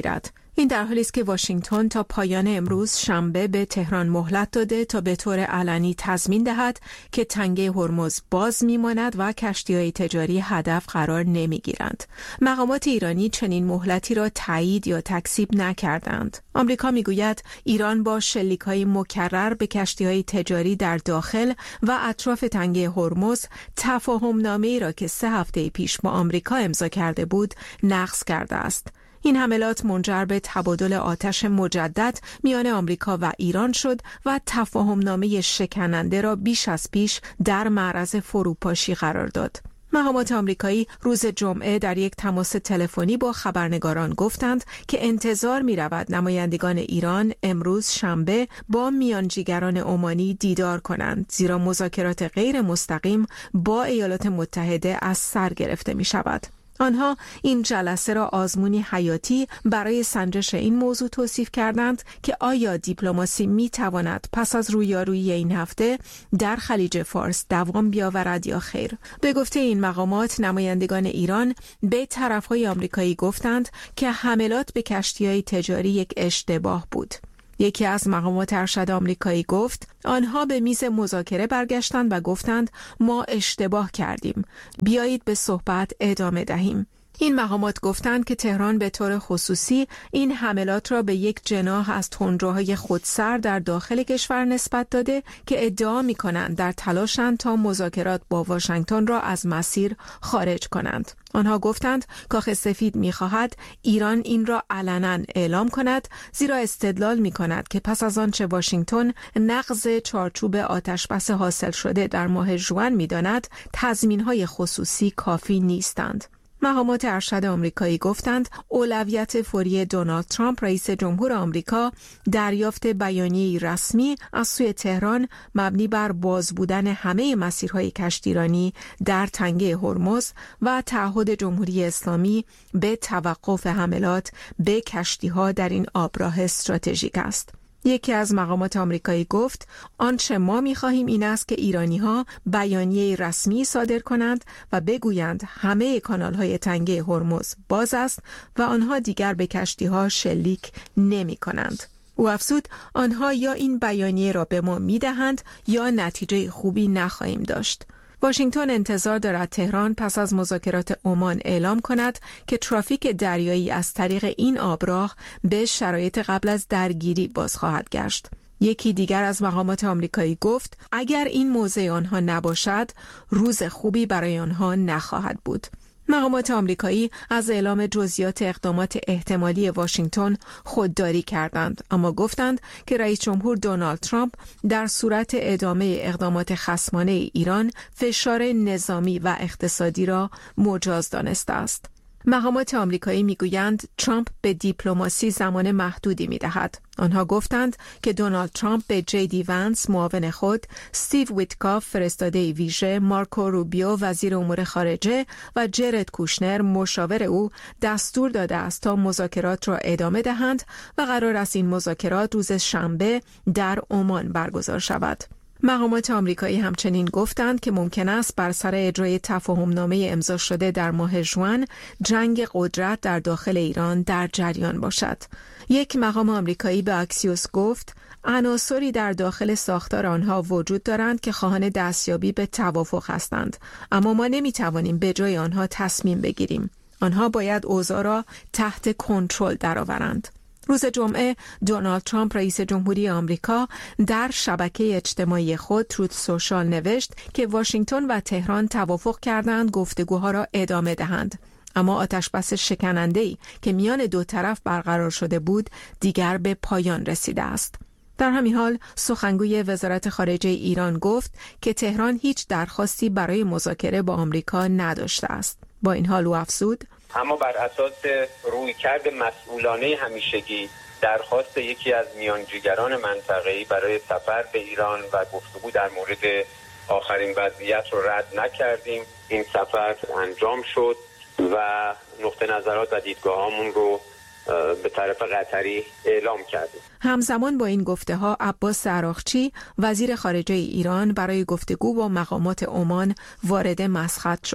این در حالی است که واشنگتن تا پایان امروز شنبه به تهران مهلت داده تا به طور علنی تضمین دهد که تنگه هرمز باز میماند و کشتی‌های تجاری هدف قرار نمیگیرند. مقامات ایرانی چنین مهلتی را تایید یا تکذیب نکردند. آمریکا میگوید ایران با شلیک‌های مکرر به کشتی‌های تجاری در داخل و اطراف تنگه هرمز تفاهم‌نامه‌ای را که 3 هفته پیش با آمریکا امضا کرده بود نقض کرده است. این حملات منجر به تبادل آتش مجدد میان آمریکا و ایران شد و تفاهمنامه شکننده را بیش از پیش در معرض فروپاشی قرار داد. مقامات آمریکایی روز جمعه در یک تماس تلفنی با خبرنگاران گفتند که انتظار می رود نمایندگان ایران امروز شنبه با میانجیگران عمانی دیدار کنند، زیرا مذاکرات غیر مستقیم با ایالات متحده از سر گرفته می شود. آنها این جلسه را آزمونی حیاتی برای سنجش این موضوع توصیف کردند که آیا دیپلماسی می تواند پس از رویارویی این هفته در خلیج فارس دوام بیاورد یا خیر. به گفته این مقامات، نمایندگان ایران به طرفهای آمریکایی گفتند که حملات به کشتی‌های تجاری یک اشتباه بود. یکی از مقامات ارشد آمریکایی گفت آنها به میز مذاکره برگشتند و گفتند ما اشتباه کردیم. بیایید به صحبت ادامه دهیم. این مقامات گفتند که تهران به طور خصوصی این حملات را به یک جناح از تندروهای خودسر در داخل کشور نسبت داده که ادعا می‌کنند در تلاشند تا مذاکرات با واشنگتن را از مسیر خارج کنند. آنها گفتند کاخ سفید می‌خواهد ایران این را علنا اعلام کند، زیرا استدلال می‌کند که پس از آنچه واشنگتن نقض چارچوب آتشبس حاصل شده در ماه ژوئن می‌داند، تضمین‌های خصوصی کافی نیستند. مقامات ارشد آمریکایی گفتند اولویت فوری دونالد ترامپ رئیس جمهور آمریکا دریافت بیانیه‌ای رسمی از سوی تهران مبنی بر باز بودن همه مسیرهای کشتیرانی در تنگه هرمز و تعهد جمهوری اسلامی به توقف حملات به کشتی‌ها در این آبراه استراتژیک است. یکی از مقامات آمریکایی گفت آنچه ما می‌خواهیم این است که ایرانی‌ها بیانیه رسمی صادر کنند و بگویند همه کانال‌های تنگه هرمز باز است و آنها دیگر به کشتی‌ها شلیک نمی‌کنند. او افزود آنها یا این بیانیه را به ما می‌دهند یا نتیجه خوبی نخواهیم داشت. واشنگتن انتظار دارد تهران پس از مذاکرات عمان اعلام کند که ترافیک دریایی از طریق این آبراه به شرایط قبل از درگیری باز خواهد گشت. یکی دیگر از مقامات آمریکایی گفت اگر این موضع آنها نباشد روز خوبی برای آنها نخواهد بود. مقامات آمریکایی از اعلام جزئیات اقدامات احتمالی واشنگتن خودداری کردند، اما گفتند که رئیس جمهور دونالد ترامپ در صورت ادامه اقدامات خصمانه ایران فشار نظامی و اقتصادی را مجاز دانسته است. مقامات آمریکایی میگویند ترامپ به دیپلماسی زمان محدودی میدهد. آنها گفتند که دونالد ترامپ به جی.دی. ونس معاون خود، استیو ویتکاف فرستاده ویژه، مارکو روبیو وزیر امور خارجه و جرد کوشنر مشاور او دستور داده است تا مذاکرات را ادامه دهند و قرار است این مذاکرات روز شنبه در عمان برگزار شود. مقامات آمریکایی همچنین گفتند که ممکن است بر سر اجرای تفاهمنامه امضا شده در ماه ژوئن جنگ قدرت در داخل ایران در جریان باشد. یک مقام آمریکایی به اکسیوس گفت عناصری در داخل ساختار آنها وجود دارند که خواهان دستیابی به توافق هستند، اما ما نمیتوانیم به جای آنها تصمیم بگیریم. آنها باید اوضاع را تحت کنترل درآورند. روز جمعه دونالد ترامپ رئیس جمهوری آمریکا در شبکه اجتماعی خود تروت سوشال نوشت که واشنگتن و تهران توافق کردند گفتگوها را ادامه دهند، اما آتشبس شکننده‌ای که میان دو طرف برقرار شده بود دیگر به پایان رسیده است. در همین حال سخنگوی وزارت خارجه ایران گفت که تهران هیچ درخواستی برای مذاکره با آمریکا نداشته است. با این حال او افزود اما بر اساس رویکرد مسئولانه همیشگی درخواست یکی از میانجیگران منطقه‌ای برای سفر به ایران و گفتگو در مورد آخرین وضعیت رو رد نکردیم. این سفر انجام شد و نقطه نظرات و دیدگاهامون رو به طرف قطری اعلام کردیم. همزمان با این گفته‌ها عباس عراقچی وزیر خارجه ایران برای گفتگو با مقامات عمان وارد مسقط شد.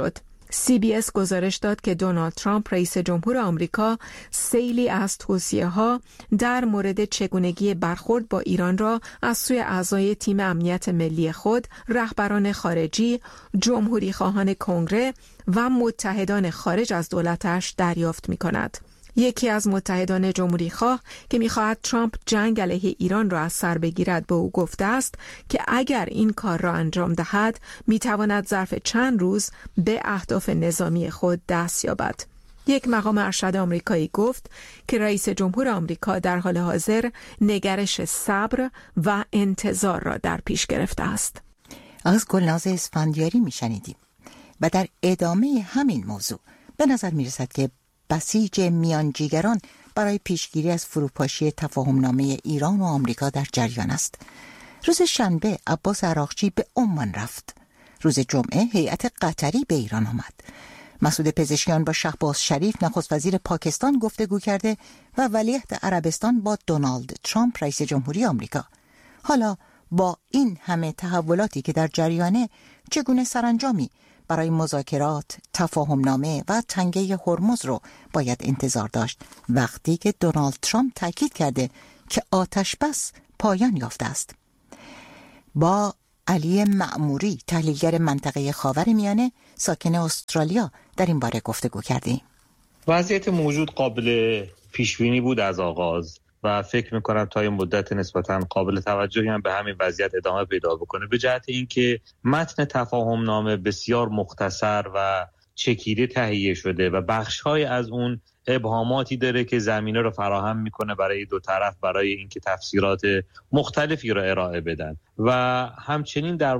CBS گزارش داد که دونالد ترامپ رئیس جمهور آمریکا سیلی از توصیه‌ها در مورد چگونگی برخورد با ایران را از سوی اعضای تیم امنیت ملی خود، رهبران خارجی، جمهوری خواهان کنگره و متحدان خارج از دولتش دریافت می‌کند. یکی از متحدان جمهوری خواه که می‌خواهد ترامپ جنگ علیه ایران را از سر بگیرد به او گفته است که اگر این کار را انجام دهد می‌تواند ظرف چند روز به اهداف نظامی خود دست یابد. یک مقام ارشد آمریکایی گفت که رئیس جمهور آمریکا در حال حاضر نگرش صبر و انتظار را در پیش گرفته است. از گلناز اسفندیاری میشنیدیم و در ادامه همین موضوع به نظر میرسد که بسیج میانجیگران برای پیشگیری از فروپاشی تفاهمنامه ایران و آمریکا در جریان است. روز شنبه عباس عراقچی به عمان رفت. روز جمعه هیئت قطری به ایران آمد. مسعود پزشکیان با شهباز شریف نخست وزیر پاکستان گفتگو کرده و ولیعهد عربستان با دونالد ترامپ رئیس جمهوری آمریکا. حالا با این همه تحولاتی که در جریانه، چگونه سرانجامی برای مذاکرات، تفاهمنامه و تنگه هرمز رو باید انتظار داشت وقتی که دونالد ترامپ تاکید کرده که آتش بس پایان یافته است؟ با علی معموری، تحلیلگر منطقه خاورمیانه ساکن استرالیا، در این باره گفتگو کردیم. وضعیت موجود قابل پیشبینی بود از آغاز و فکر میکنم تا این مدت نسبتاً قابل توجهی هم به همین وضعیت ادامه پیدا بکنه، به جهت اینکه متن تفاهمنامه بسیار مختصر و چکیده تهیه شده و بخش‌های از اون ابهاماتی داره که زمینه رو فراهم میکنه برای دو طرف برای اینکه تفسیرات مختلفی رو ارائه بدن و همچنین در